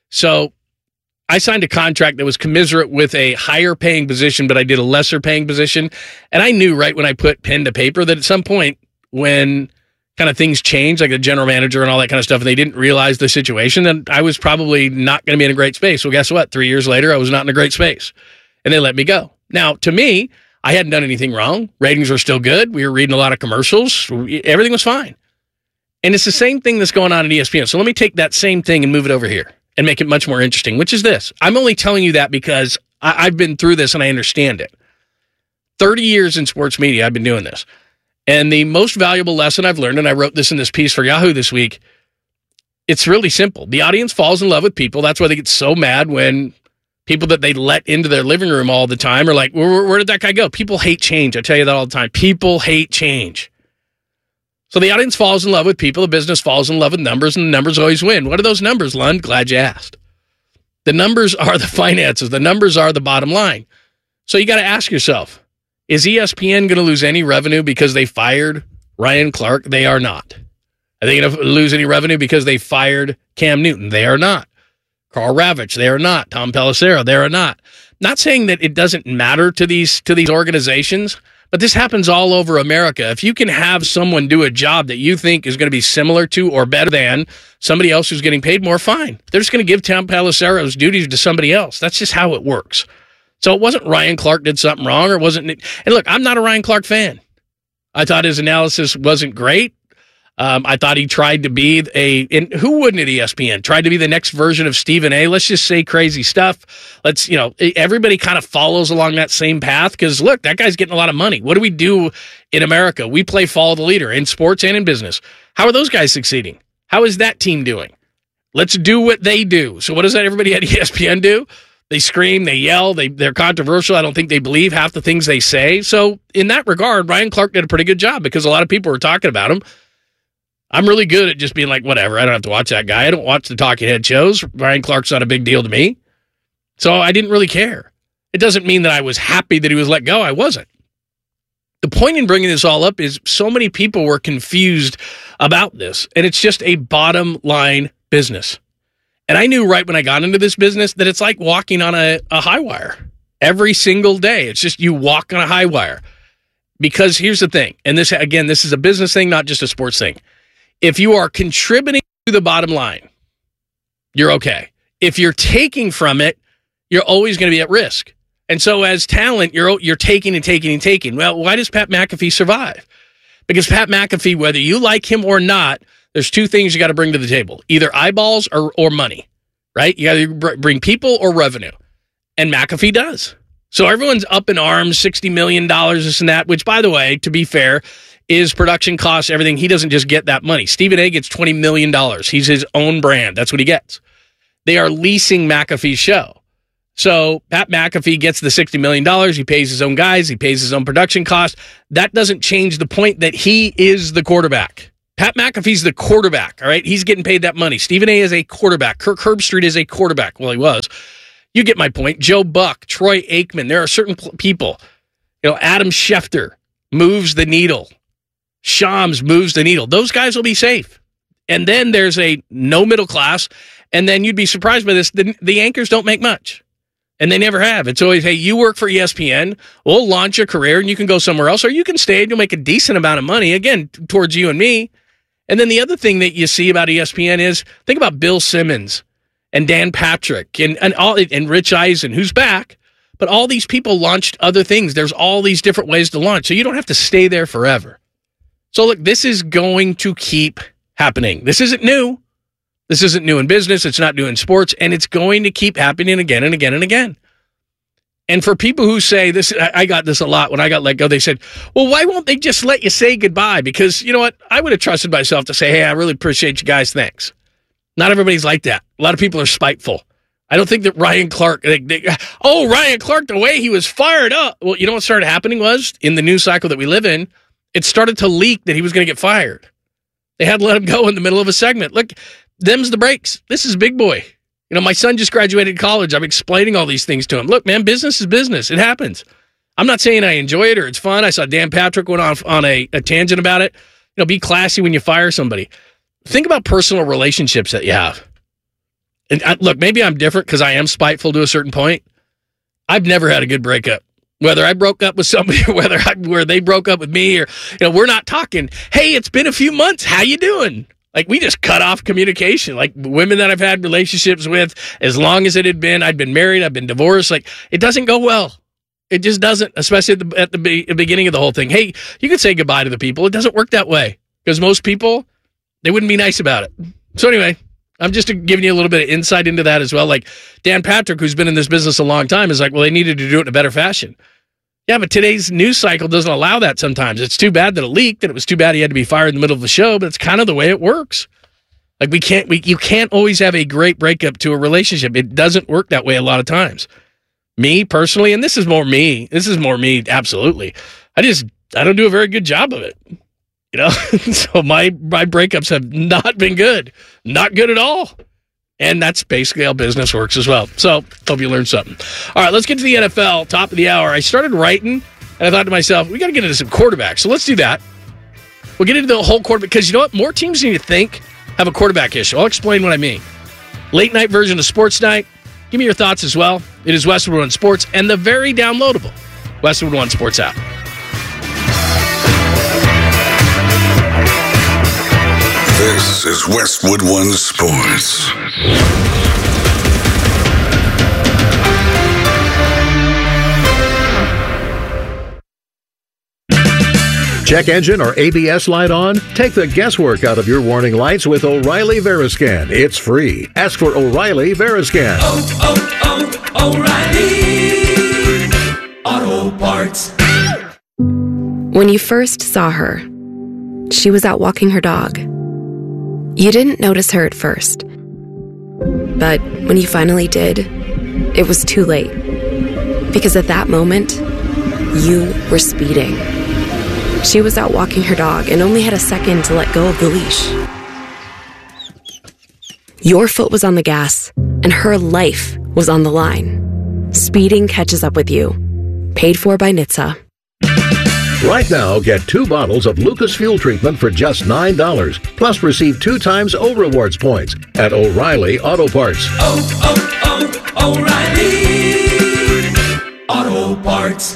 So I signed a contract that was commensurate with a higher paying position, but I did a lesser paying position. And I knew right when I put pen to paper that at some point when kind of things change, like the general manager and all that kind of stuff, and they didn't realize the situation, then I was probably not going to be in a great space. Well, guess what? Three years later, I was not in a great space, and they let me go. Now, to me, I hadn't done anything wrong. Ratings were still good. We were reading a lot of commercials. Everything was fine. And it's the same thing that's going on at E S P N. So let me take that same thing and move it over here and make it much more interesting, which is this. I'm only telling you that because I- I've been through this and I understand it. thirty years in sports media, I've been doing this. And the most valuable lesson I've learned, and I wrote this in this piece for Yahoo this week, it's really simple. The audience falls in love with people. That's why they get so mad when people that they let into their living room all the time are like, where, where did that guy go? People hate change. I tell you that all the time. People hate change. So the audience falls in love with people. The business falls in love with numbers, and the numbers always win. What are those numbers, Lund? Glad you asked. The numbers are the finances. The numbers are the bottom line. So you got to ask yourself, is E S P N going to lose any revenue because they fired Ryan Clark? They are not. Are they going to lose any revenue because they fired Cam Newton? They are not. Karl Ravech, they are not. Tom Pelissero, they are not. Not saying that it doesn't matter to these to these organizations, but this happens all over America. If you can have someone do a job that you think is going to be similar to or better than somebody else who's getting paid more, fine. They're just going to give Tom Pelissero's duties to somebody else. That's just how it works. So it wasn't Ryan Clark did something wrong, or it wasn't. And look, I'm not a Ryan Clark fan. I thought his analysis wasn't great. Um, I thought he tried to be a, and who wouldn't at E S P N, tried to be the next version of Stephen A. Let's just say crazy stuff. Let's, you know, everybody kind of follows along that same path because, look, that guy's getting a lot of money. What do we do in America? We play follow the leader in sports and in business. How are those guys succeeding? How is that team doing? Let's do what they do. So what does that everybody at E S P N do? They scream, they yell, they, they're controversial. I don't think they believe half the things they say. So in that regard, Ryan Clark did a pretty good job because a lot of people were talking about him. I'm really good at just being like, whatever, I don't have to watch that guy. I don't watch the talking head shows. Ryan Clark's not a big deal to me. So I didn't really care. It doesn't mean that I was happy that he was let go. I wasn't. The point in bringing this all up is so many people were confused about this, and it's just a bottom line business. And I knew right when I got into this business that it's like walking on a, a high wire every single day. It's just you walk on a high wire. Because here's the thing, and this again, this is a business thing, not just a sports thing. If you are contributing to the bottom line, you're okay. If you're taking from it, you're always going to be at risk. And so as talent, you're you're taking and taking and taking. Well, why does Pat McAfee survive? Because Pat McAfee, whether you like him or not, there's two things you got to bring to the table, either eyeballs or, or money, right? You got to br- bring people or revenue. And McAfee does. So everyone's up in arms, sixty million dollars, this and that, which, by the way, to be fair, is production costs, everything. He doesn't just get that money. Stephen A. gets twenty million dollars. He's his own brand. That's what he gets. They are leasing McAfee's show. So Pat McAfee gets the sixty million dollars. He pays his own guys. He pays his own production costs. That doesn't change the point that he is the quarterback. Pat McAfee's the quarterback, all right? He's getting paid that money. Stephen A. is a quarterback. Kirk Herbstreit is a quarterback. Well, he was. You get my point. Joe Buck, Troy Aikman. There are certain pl- people. You know, Adam Schefter moves the needle. Shams moves the needle. Those guys will be safe. And then there's a no middle class. And then you'd be surprised by this. The, the anchors don't make much. And they never have. It's always, hey, you work for E S P N. We'll launch your career and you can go somewhere else. Or you can stay and you'll make a decent amount of money, again, towards you and me. And then the other thing that you see about E S P N is, think about Bill Simmons and Dan Patrick and, and all and Rich Eisen, who's back, but all these people launched other things. There's all these different ways to launch, so you don't have to stay there forever. So look, this is going to keep happening. This isn't new. This isn't new in business. It's not new in sports, and it's going to keep happening again and again and again. And for people who say this, I, I got this a lot when I got let go. They said, well, why won't they just let you say goodbye? Because you know what? I would have trusted myself to say, hey, I really appreciate you guys. Thanks. Not everybody's like that. A lot of people are spiteful. I don't think that Ryan Clark, they, they, oh, Ryan Clark, the way he was fired up. Well, you know what started happening was, in the news cycle that we live in, it started to leak that he was going to get fired. They had to let him go in the middle of a segment. Look, them's the breaks. This is big boy. You know, my son just graduated college. I'm explaining all these things to him. Look, man, business is business. It happens. I'm not saying I enjoy it or it's fun. I saw Dan Patrick went off on a, a tangent about it. You know, be classy when you fire somebody. Think about personal relationships that you have. And I, look, maybe I'm different because I am spiteful to a certain point. I've never had a good breakup. Whether I broke up with somebody or whether I, where they broke up with me, or, you know, we're not talking, hey, it's been a few months. How you doing? Like, we just cut off communication. Like, women that I've had relationships with, as long as it had been, I'd been married, I've been divorced. Like, it doesn't go well. It just doesn't, especially at the, at the be- beginning of the whole thing. Hey, you can say goodbye to the people. It doesn't work that way because most people, they wouldn't be nice about it. So anyway, I'm just giving you a little bit of insight into that as well. Like Dan Patrick, who's been in this business a long time, is like, well, they needed to do it in a better fashion. Yeah, but today's news cycle doesn't allow that sometimes. It's too bad that it leaked, and it was too bad he had to be fired in the middle of the show, but it's kind of the way it works. Like we can't, we you can't always have a great breakup to a relationship. It doesn't work that way a lot of times. Me personally, and this is more me, this is more me, absolutely. I just, I don't do a very good job of it. You know, so my my breakups have not been good, not good at all, and that's basically how business works as well. So, hope you learned something. All right, let's get to the N F L. Top of the hour. I started writing, and I thought to myself, we got to get into some quarterbacks. So let's do that. We'll get into the whole quarterback because you know what? More teams than you think have a quarterback issue. I'll explain what I mean. Late night version of Sports Night. Give me your thoughts as well. It is Westwood One Sports and the very downloadable Westwood One Sports app. This is Westwood One Sports. Check engine or A B S light on? Take the guesswork out of your warning lights with O'Reilly Veriscan. It's free. Ask for O'Reilly Veriscan. Oh, oh, oh, O'Reilly Auto Parts. When you first saw her, she was out walking her dog. You didn't notice her at first. But when you finally did, it was too late. Because at that moment, you were speeding. She was out walking her dog and only had a second to let go of the leash. Your foot was on the gas, and her life was on the line. Speeding catches up with you. Paid for by N H T S A. Right now, get two bottles of Lucas Fuel Treatment for just nine dollars. Plus, receive two times O Rewards points at O'Reilly Auto Parts. Oh, oh, oh, O'Reilly Auto Parts. Common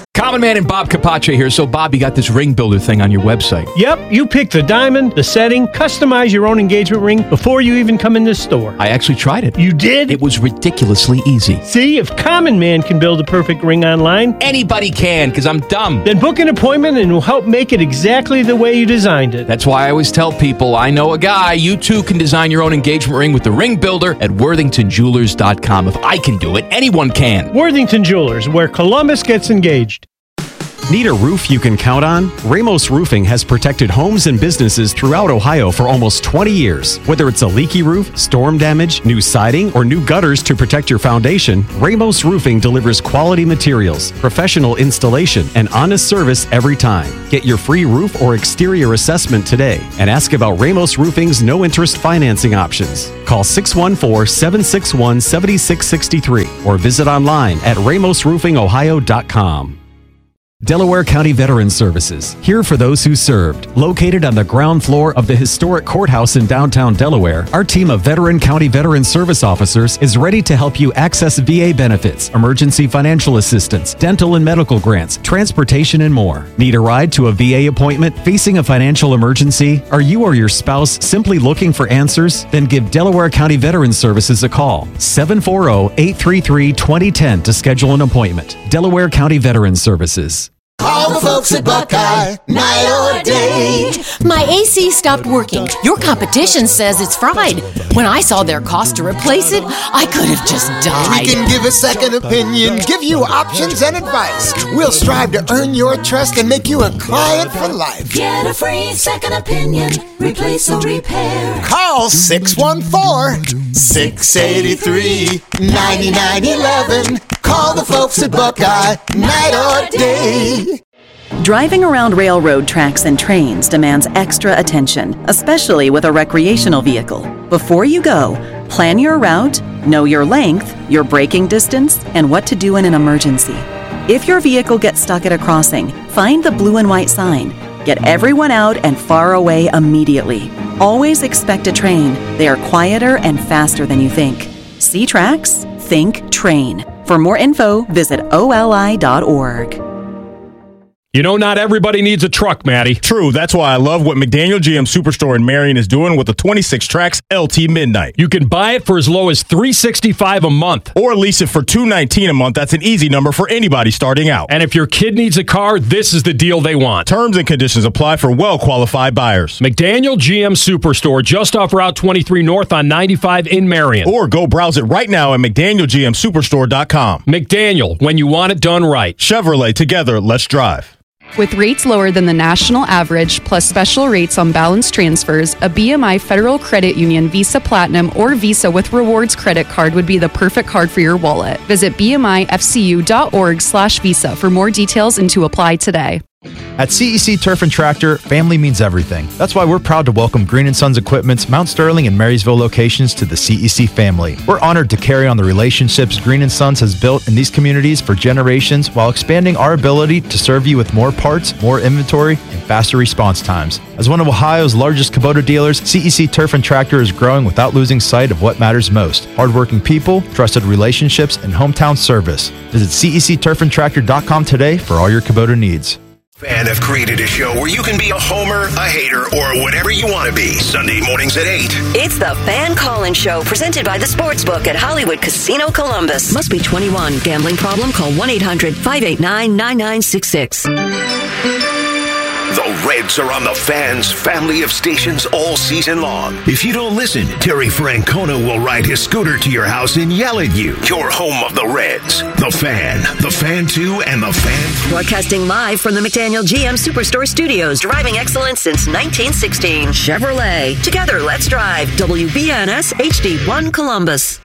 Weatherman and Bob Capace here. So, Bob, you got this ring builder thing on your website. Yep, you pick the diamond, the setting, customize your own engagement ring before you even come in this store. I actually tried it. You did? It was ridiculously easy. See, if Common Man can build a perfect ring online, anybody can, because I'm dumb. Then book an appointment and we'll help make it exactly the way you designed it. That's why I always tell people, I know a guy. You too can design your own engagement ring with the ring builder at worthington jewelers dot com. If I can do it, anyone can. Worthington Jewelers, where Columbus gets engaged. Need a roof you can count on? Ramos Roofing has protected homes and businesses throughout Ohio for almost twenty years. Whether it's a leaky roof, storm damage, new siding, or new gutters to protect your foundation, Ramos Roofing delivers quality materials, professional installation, and honest service every time. Get your free roof or exterior assessment today and ask about Ramos Roofing's no-interest financing options. Call six one four, seven six one, seven six six three or visit online at ramos roofing ohio dot com. Delaware County Veterans Services, here for those who served. Located on the ground floor of the historic courthouse in downtown Delaware, our team of veteran county veteran service officers is ready to help you access V A benefits, emergency financial assistance, dental and medical grants, transportation, and more. Need a ride to a V A appointment? Facing a financial emergency? Are you or your spouse simply looking for answers? Then give Delaware County Veterans Services a call. seven four zero, eight three three, two zero one zero to schedule an appointment. Delaware County Veterans Services. Call the folks at Buckeye, night or day. My A C stopped working. Your competition says it's fried. When I saw their cost to replace it, I could have just died. We can give a second opinion, give you options and advice. We'll strive to earn your trust and make you a client for life. Get a free second opinion, replace or repair. Call six one four, six eight three, nine nine one one. Call the folks at Buckeye, night or day. Driving around railroad tracks and trains demands extra attention, especially with a recreational vehicle. Before you go, plan your route, know your length, your braking distance, and what to do in an emergency. If your vehicle gets stuck at a crossing, find the blue and white sign. Get everyone out and far away immediately. Always expect a train. They are quieter and faster than you think. See tracks? Think train. For more info, visit O L I dot org. You know, not everybody needs a truck, Matty. True. That's why I love what McDaniel G M Superstore in Marion is doing with the twenty-six tracks L T Midnight. You can buy it for as low as three hundred sixty-five dollars a month. Or lease it for two hundred nineteen dollars a month. That's an easy number for anybody starting out. And if your kid needs a car, this is the deal they want. Terms and conditions apply for well-qualified buyers. McDaniel G M Superstore, just off Route twenty-three North on ninety-five in Marion. Or go browse it right now at mcdaniel g m superstore dot com. McDaniel, when you want it done right. Chevrolet, together, let's drive. With rates lower than the national average, plus special rates on balance transfers, a B M I Federal Credit Union Visa Platinum or Visa with Rewards credit card would be the perfect card for your wallet. Visit b m i f c u dot org slash visa for more details and to apply today. At C E C Turf and Tractor, family means everything. That's why we're proud to welcome Green and Sons Equipment's Mount Sterling and Marysville locations to the C E C family. We're honored to carry on the relationships Green and Sons has built in these communities for generations while expanding our ability to serve you with more parts, more inventory, and faster response times. As one of Ohio's largest Kubota dealers, C E C Turf and Tractor is growing without losing sight of what matters most: hardworking people, trusted relationships, and hometown service. Visit C E C turf and tractor dot com today for all your Kubota needs. Fan have created a show where you can be a homer, a hater, or whatever you want to be. Sunday mornings at eight. It's the Fan Call-In Show, presented by the Sportsbook at Hollywood Casino Columbus. Must be twenty-one. Gambling problem? Call one eight hundred five eight nine nine nine six six. The Reds are on the Fan's family of stations all season long. If you don't listen, Terry Francona will ride his scooter to your house and yell at you. Your home of the Reds. The Fan, The Fan two, and The Fan. Broadcasting live from the McDaniel G M Superstore Studios. Driving excellence since nineteen sixteen. Chevrolet. Together, let's drive. W B N S H D one Columbus.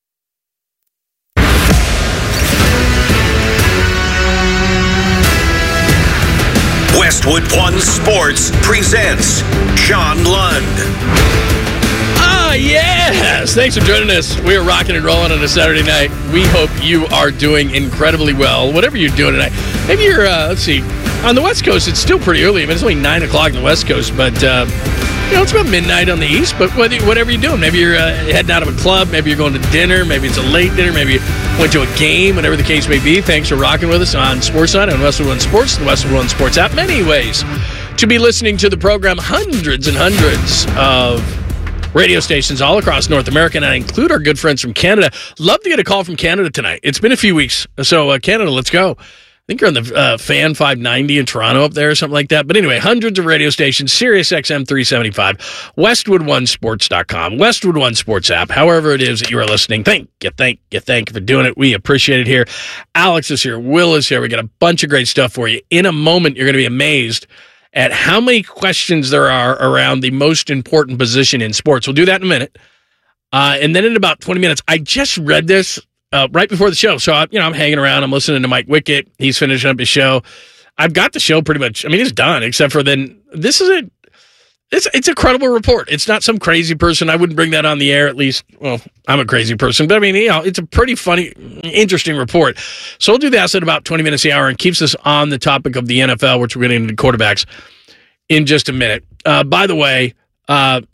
Westwood One Sports presents John Lund. Ah, yes! Thanks for joining us. We are rocking and rolling on a Saturday night. We hope you are doing incredibly well, whatever you're doing tonight. Maybe you're, uh, let's see, on the West Coast, it's still pretty early. I mean, it's only nine o'clock on the West Coast, but uh, You know, it's about midnight on the East, but whether, whatever you're doing, maybe you're uh, heading out of a club, maybe you're going to dinner, maybe it's a late dinner, maybe you went to a game, whatever the case may be. Thanks for rocking with us on Sportsnet on Westwood One Sports, the Westwood One Sports app. Many ways to be listening to the program. Hundreds and hundreds of radio stations all across North America, and I include our good friends from Canada. Love to get a call from Canada tonight. It's been a few weeks, so uh, Canada, let's go. I think you're on the uh, Fan five ninety in Toronto up there or something like that. But anyway, hundreds of radio stations, Sirius X M three seventy-five, Westwood One Sports dot com, Westwood One Sports app, however it is that you are listening. Thank you, thank you, thank you for doing it. We appreciate it here. Alex is here. Will is here. We got a bunch of great stuff for you. In a moment, you're going to be amazed at how many questions there are around the most important position in sports. We'll do that in a minute. Uh, and then in about twenty minutes, I just read this Uh, right before the show. So, I, you know, I'm hanging around. I'm listening to Mike Wickett. He's finishing up his show. I've got the show pretty much. I mean, it's done, except for then this is a, it's, it's a credible report. It's not some crazy person. I wouldn't bring that on the air, at least. Well, I'm a crazy person. But, I mean, you know, it's a pretty funny, interesting report. So we'll do that at about twenty minutes the hour and keeps us on the topic of the N F L, which we're getting into quarterbacks in just a minute. Uh, by the way, uh,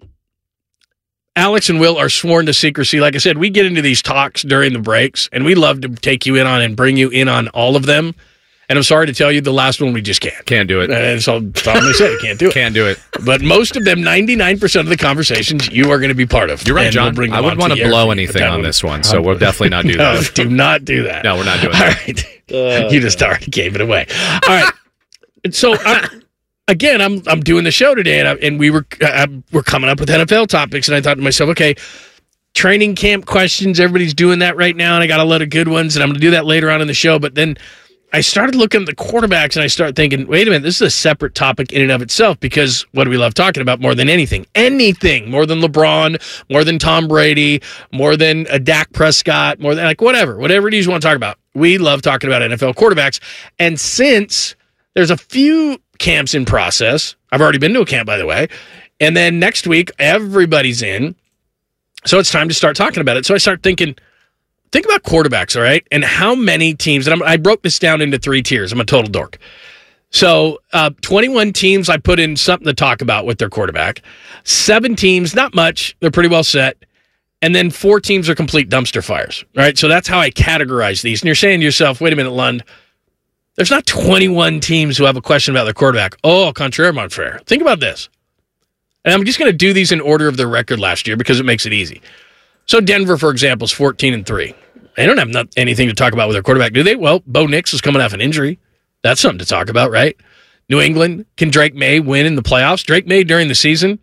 Alex and Will are sworn to secrecy. Like I said, we get into these talks during the breaks, and we love to take you in on and bring you in on all of them. And I'm sorry to tell you, the last one we just can't. Can't do it. And so that's all I'm going to say. Can't do it. Can't do it. But most of them, ninety-nine percent of the conversations, you are going to be part of. You're right, and John. We'll I wouldn't want to blow anything on this one, so we'll definitely not do no, that. Do not do that. No, we're not doing all that. All right. Uh, you just already gave it away. All right. So, I, again, I'm I'm doing the show today, and, I, and we were uh, we're coming up with N F L topics, and I thought to myself, okay, training camp questions, everybody's doing that right now, and I got a lot of good ones, and I'm going to do that later on in the show. But then I started looking at the quarterbacks, and I started thinking, wait a minute, this is a separate topic in and of itself, because what do we love talking about more than anything? Anything. More than LeBron, more than Tom Brady, more than a Dak Prescott, more than, like, whatever. Whatever it is you want to talk about. We love talking about N F L quarterbacks. And since there's a few camps in process, I've already been to a camp, by the way, and then next week, everybody's in, so it's time to start talking about it. So I start thinking, think about quarterbacks, all right? And how many teams, and I'm, I broke this down into three tiers. I'm a total dork. So uh, twenty-one teams I put in something to talk about with their quarterback. Seven teams, not much. They're pretty well set. And then four teams are complete dumpster fires, right? So that's how I categorize these. And you're saying to yourself, wait a minute, Lund, there's not twenty-one teams who have a question about their quarterback. Oh, contraire, mon frere. Think about this. And I'm just going to do these in order of their record last year because it makes it easy. So Denver, for example, is fourteen and three. They don't have not anything to talk about with their quarterback, do they? Well, Bo Nix is coming off an injury. That's something to talk about, right? New England, can Drake May win in the playoffs? Drake May during the season,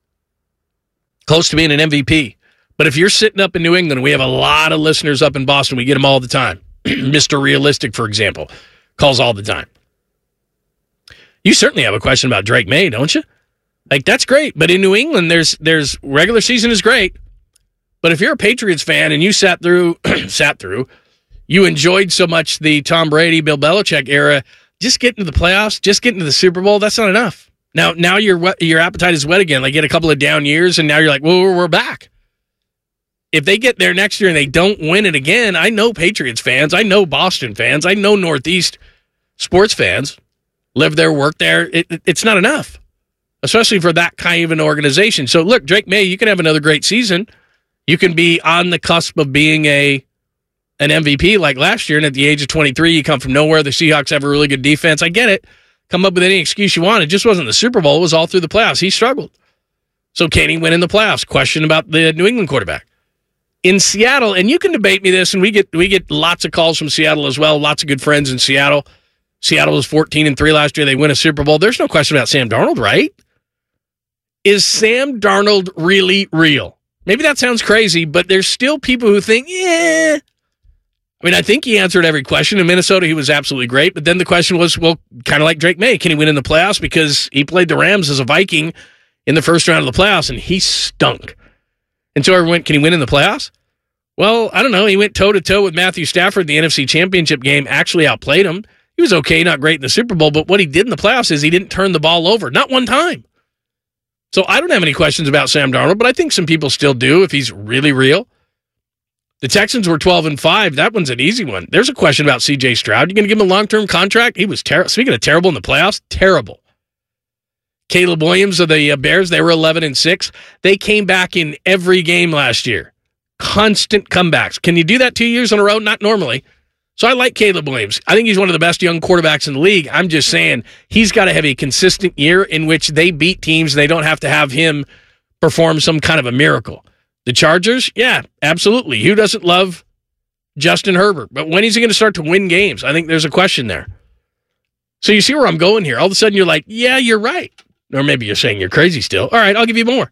close to being an M V P. But if you're sitting up in New England, we have a lot of listeners up in Boston. We get them all the time. Mister Realistic, for example, calls all the time. You certainly have a question about Drake May, don't you? Like, that's great. But in New England, there's there's regular season is great. But if you're a Patriots fan and you sat through, sat through, you enjoyed so much the Tom Brady, Bill Belichick era, just get into the playoffs, just get into the Super Bowl, that's not enough. Now, now your your appetite is wet again. Like, get a couple of down years, and now you're like, well, we're back. If they get there next year and they don't win it again, I know Patriots fans, I know Boston fans, I know Northeast sports fans, live there, work there. It, it, it's not enough, especially for that kind of an organization. So, look, Drake May, you can have another great season. You can be on the cusp of being a an M V P like last year, and at the age of twenty-three, you come from nowhere. The Seahawks have a really good defense. I get it. Come up with any excuse you want. It just wasn't the Super Bowl. It was all through the playoffs. He struggled. So can he win in the playoffs? Question about the New England quarterback. In Seattle, and you can debate me this, and we get we get lots of calls from Seattle as well, lots of good friends in Seattle. Seattle was fourteen and three last year. They win a Super Bowl. There's no question about Sam Darnold, right? Is Sam Darnold really real? Maybe that sounds crazy, but there's still people who think, yeah. I mean, I think he answered every question. In Minnesota, he was absolutely great. But then the question was, well, kind of like Drake May, can he win in the playoffs? Because he played the Rams as a Viking in the first round of the playoffs, and he stunk. And so everyone went, can he win in the playoffs? Well, I don't know. He went toe-to-toe with Matthew Stafford in the N F C Championship game, actually outplayed him. He was okay, not great in the Super Bowl, but what he did in the playoffs is he didn't turn the ball over, not one time. So I don't have any questions about Sam Darnold, but I think some people still do if he's really real. The Texans were twelve and five. That one's an easy one. There's a question about C J Stroud. You going to give him a long-term contract? He was terrible. Speaking of terrible in the playoffs, terrible. Caleb Williams of the uh, Bears, they were eleven and six. They came back in every game last year. Constant comebacks. Can you do that two years in a row? Not normally. So I like Caleb Williams. I think he's one of the best young quarterbacks in the league. I'm just saying he's got to have a consistent year in which they beat teams and they don't have to have him perform some kind of a miracle. The Chargers, yeah, absolutely. Who doesn't love Justin Herbert? But when is he going to start to win games? I think there's a question there. So you see where I'm going here. All of a sudden you're like, yeah, you're right. Or maybe you're saying you're crazy still. All right, I'll give you more.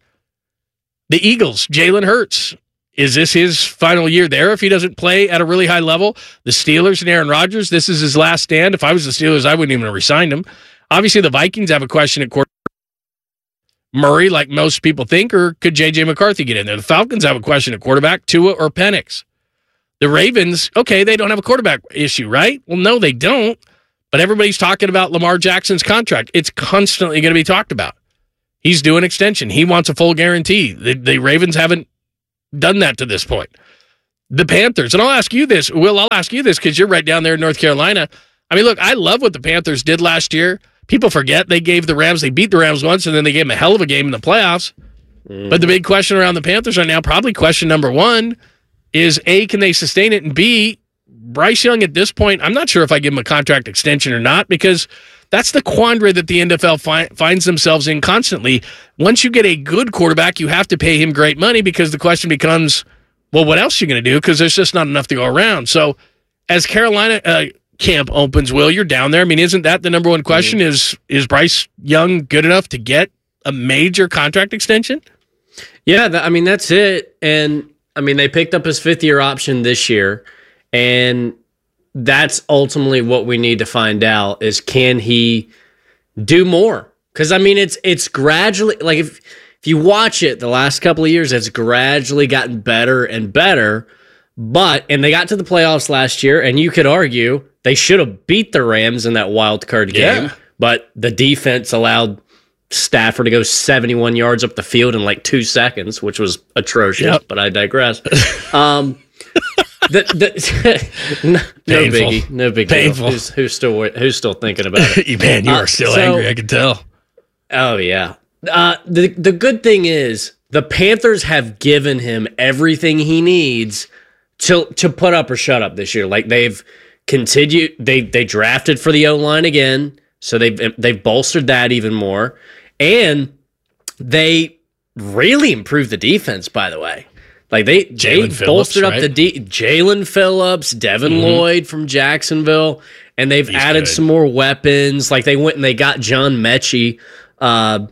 The Eagles, Jalen Hurts. Is this his final year there if he doesn't play at a really high level? The Steelers and Aaron Rodgers, this is his last stand. If I was the Steelers, I wouldn't even have re-signed him. Obviously, the Vikings have a question at quarterback. Murray, like most people think, or could J J McCarthy get in there? The Falcons have a question at quarterback, Tua or Penix. The Ravens, okay, they don't have a quarterback issue, right? Well, no, they don't. But everybody's talking about Lamar Jackson's contract. It's constantly going to be talked about. He's due an extension. He wants a full guarantee. The, the Ravens haven't done that to this point. The Panthers, and I'll ask you this, Will, I'll ask you this because you're right down there in North Carolina. I mean, look, I love what the Panthers did last year. People forget they gave the Rams, they beat the Rams once, and then they gave them a hell of a game in the playoffs. Mm. But the big question around the Panthers right now, probably question number one, is A, can they sustain it? And B, Bryce Young at this point, I'm not sure if I give him a contract extension or not, because that's the quandary that the N F L fi- finds themselves in constantly. Once you get a good quarterback, you have to pay him great money because the question becomes, well, what else are you going to do? Because there's just not enough to go around. So as Carolina uh, camp opens, Will, you're down there. I mean, isn't that the number one question? Mm-hmm. Is is Bryce Young good enough to get a major contract extension? Yeah, th- I mean, that's it. And, I mean, they picked up his fifth-year option this year, and that's ultimately what we need to find out is can he do more? Because, I mean, it's it's gradually, like if if you watch it the last couple of years, it's gradually gotten better and better. But, and they got to the playoffs last year, and you could argue they should have beat the Rams in that wild card game, yeah. But the defense allowed Stafford to go seventy-one yards up the field in like two seconds, which was atrocious, yep. But I digress. Um The, the, no, no biggie, no big Painful. deal. Who's, who's still who's still thinking about it? Man, you are uh, still so, angry. I can tell. Oh yeah. Uh, the the good thing is the Panthers have given him everything he needs to to put up or shut up this year. Like they've continued. They they drafted for the O-line again, so they've they've bolstered that even more, and they really improved the defense. By the way. Like they, they Phillips, bolstered up right? the D, Jalen Phillips, Devin mm-hmm. Lloyd from Jacksonville, and they've He's added good. some more weapons. Like they went and they got John Mechie, uh,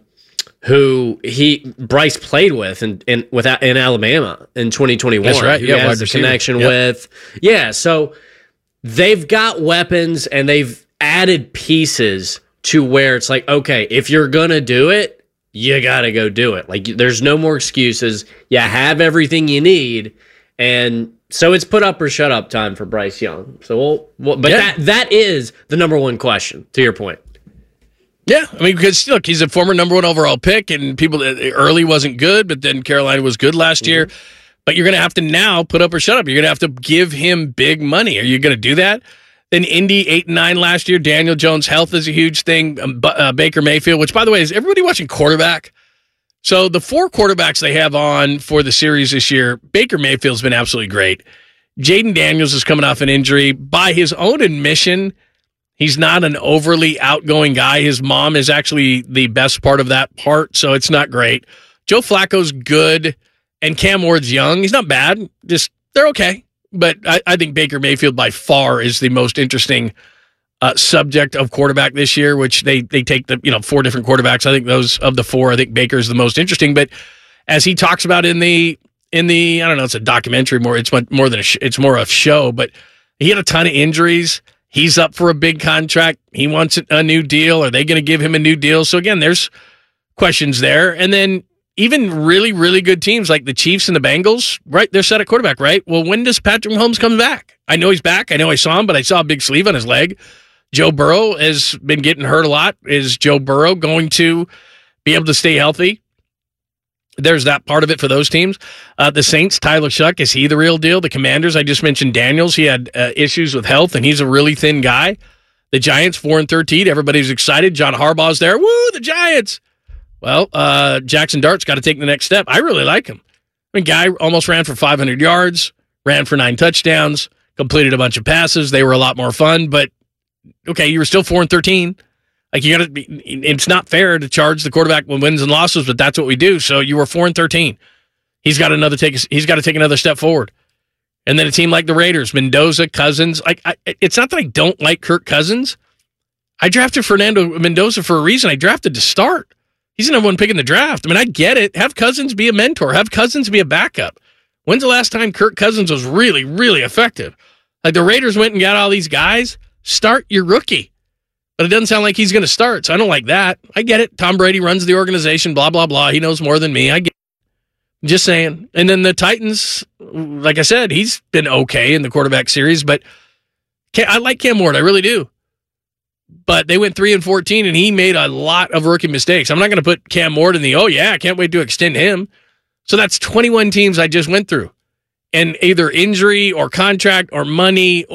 who he Bryce played with in in, with, in Alabama in twenty twenty-one. That's right. Who Yeah, has the receiver. connection yep. with. Yeah, so they've got weapons and they've added pieces to where it's like, okay, if you're gonna do it, you got to go do it. Like, there's no more excuses. You have everything you need. And so it's put up or shut up time for Bryce Young. So, we'll, we'll but yeah. that that is the number one question, to your point. Yeah. I mean, because, look, he's a former number one overall pick, and people early wasn't good, but then Carolina was good last mm-hmm. year. But you're going to have to now put up or shut up. You're going to have to give him big money. Are you going to do that? Then Indy, eight and nine last year. Daniel Jones' health is a huge thing. Um, uh, Baker Mayfield, which, by the way, is everybody watching quarterback? So the four quarterbacks they have on for the series this year, Baker Mayfield's been absolutely great. Jaden Daniels is coming off an injury. By his own admission, he's not an overly outgoing guy. His mom is actually the best part of that part, so it's not great. Joe Flacco's good, and Cam Ward's young. He's not bad. Just, they're okay. But I, I think Baker Mayfield by far is the most interesting uh, subject of quarterback this year, which they they take the you know four different quarterbacks. I think those of the four, I think Baker's the most interesting. But as he talks about in the in the I don't know, it's a documentary more. It's much more than a sh- it's more a show. But he had a ton of injuries. He's up for a big contract. He wants a new deal. Are they going to give him a new deal? So again, there's questions there. And then even really, really good teams like the Chiefs and the Bengals, right? They're set at quarterback, right? Well, when does Patrick Mahomes come back? I know he's back. I know I saw him, but I saw a big sleeve on his leg. Joe Burrow has been getting hurt a lot. Is Joe Burrow going to be able to stay healthy? There's that part of it for those teams. Uh, the Saints, Tyler Shuck, is he the real deal? The Commanders, I just mentioned Daniels. He had uh, issues with health, and he's a really thin guy. The Giants, four and thirteen. Everybody's excited. John Harbaugh's there. Woo, the Giants. Well, uh, Jackson Dart's got to take the next step. I really like him. I mean, guy almost ran for five hundred yards, ran for nine touchdowns, completed a bunch of passes. They were a lot more fun, but okay, you were still four and thirteen. Like you got to be. It's not fair to charge the quarterback with wins and losses, but that's what we do. So you were four and thirteen. He's got another take. He's got to take another step forward. And then a team like the Raiders, Mendoza, Cousins. Like I, it's not that I don't like Kirk Cousins. I drafted Fernando Mendoza for a reason. I drafted to start. He's the number one pick in the draft. I mean, I get it. Have Cousins be a mentor. Have Cousins be a backup. When's the last time Kirk Cousins was really, really effective? Like the Raiders went and got all these guys. Start your rookie. But it doesn't sound like he's going to start, so I don't like that. I get it. Tom Brady runs the organization, blah, blah, blah. He knows more than me. I get it. Just saying. And then the Titans, like I said, he's been okay in the quarterback series, but I like Cam Ward. I really do. But they went three and fourteen, and he made a lot of rookie mistakes. I'm not going to put Cam Ward in the, oh, yeah, I can't wait to extend him. So that's twenty-one teams I just went through. And either injury or contract or money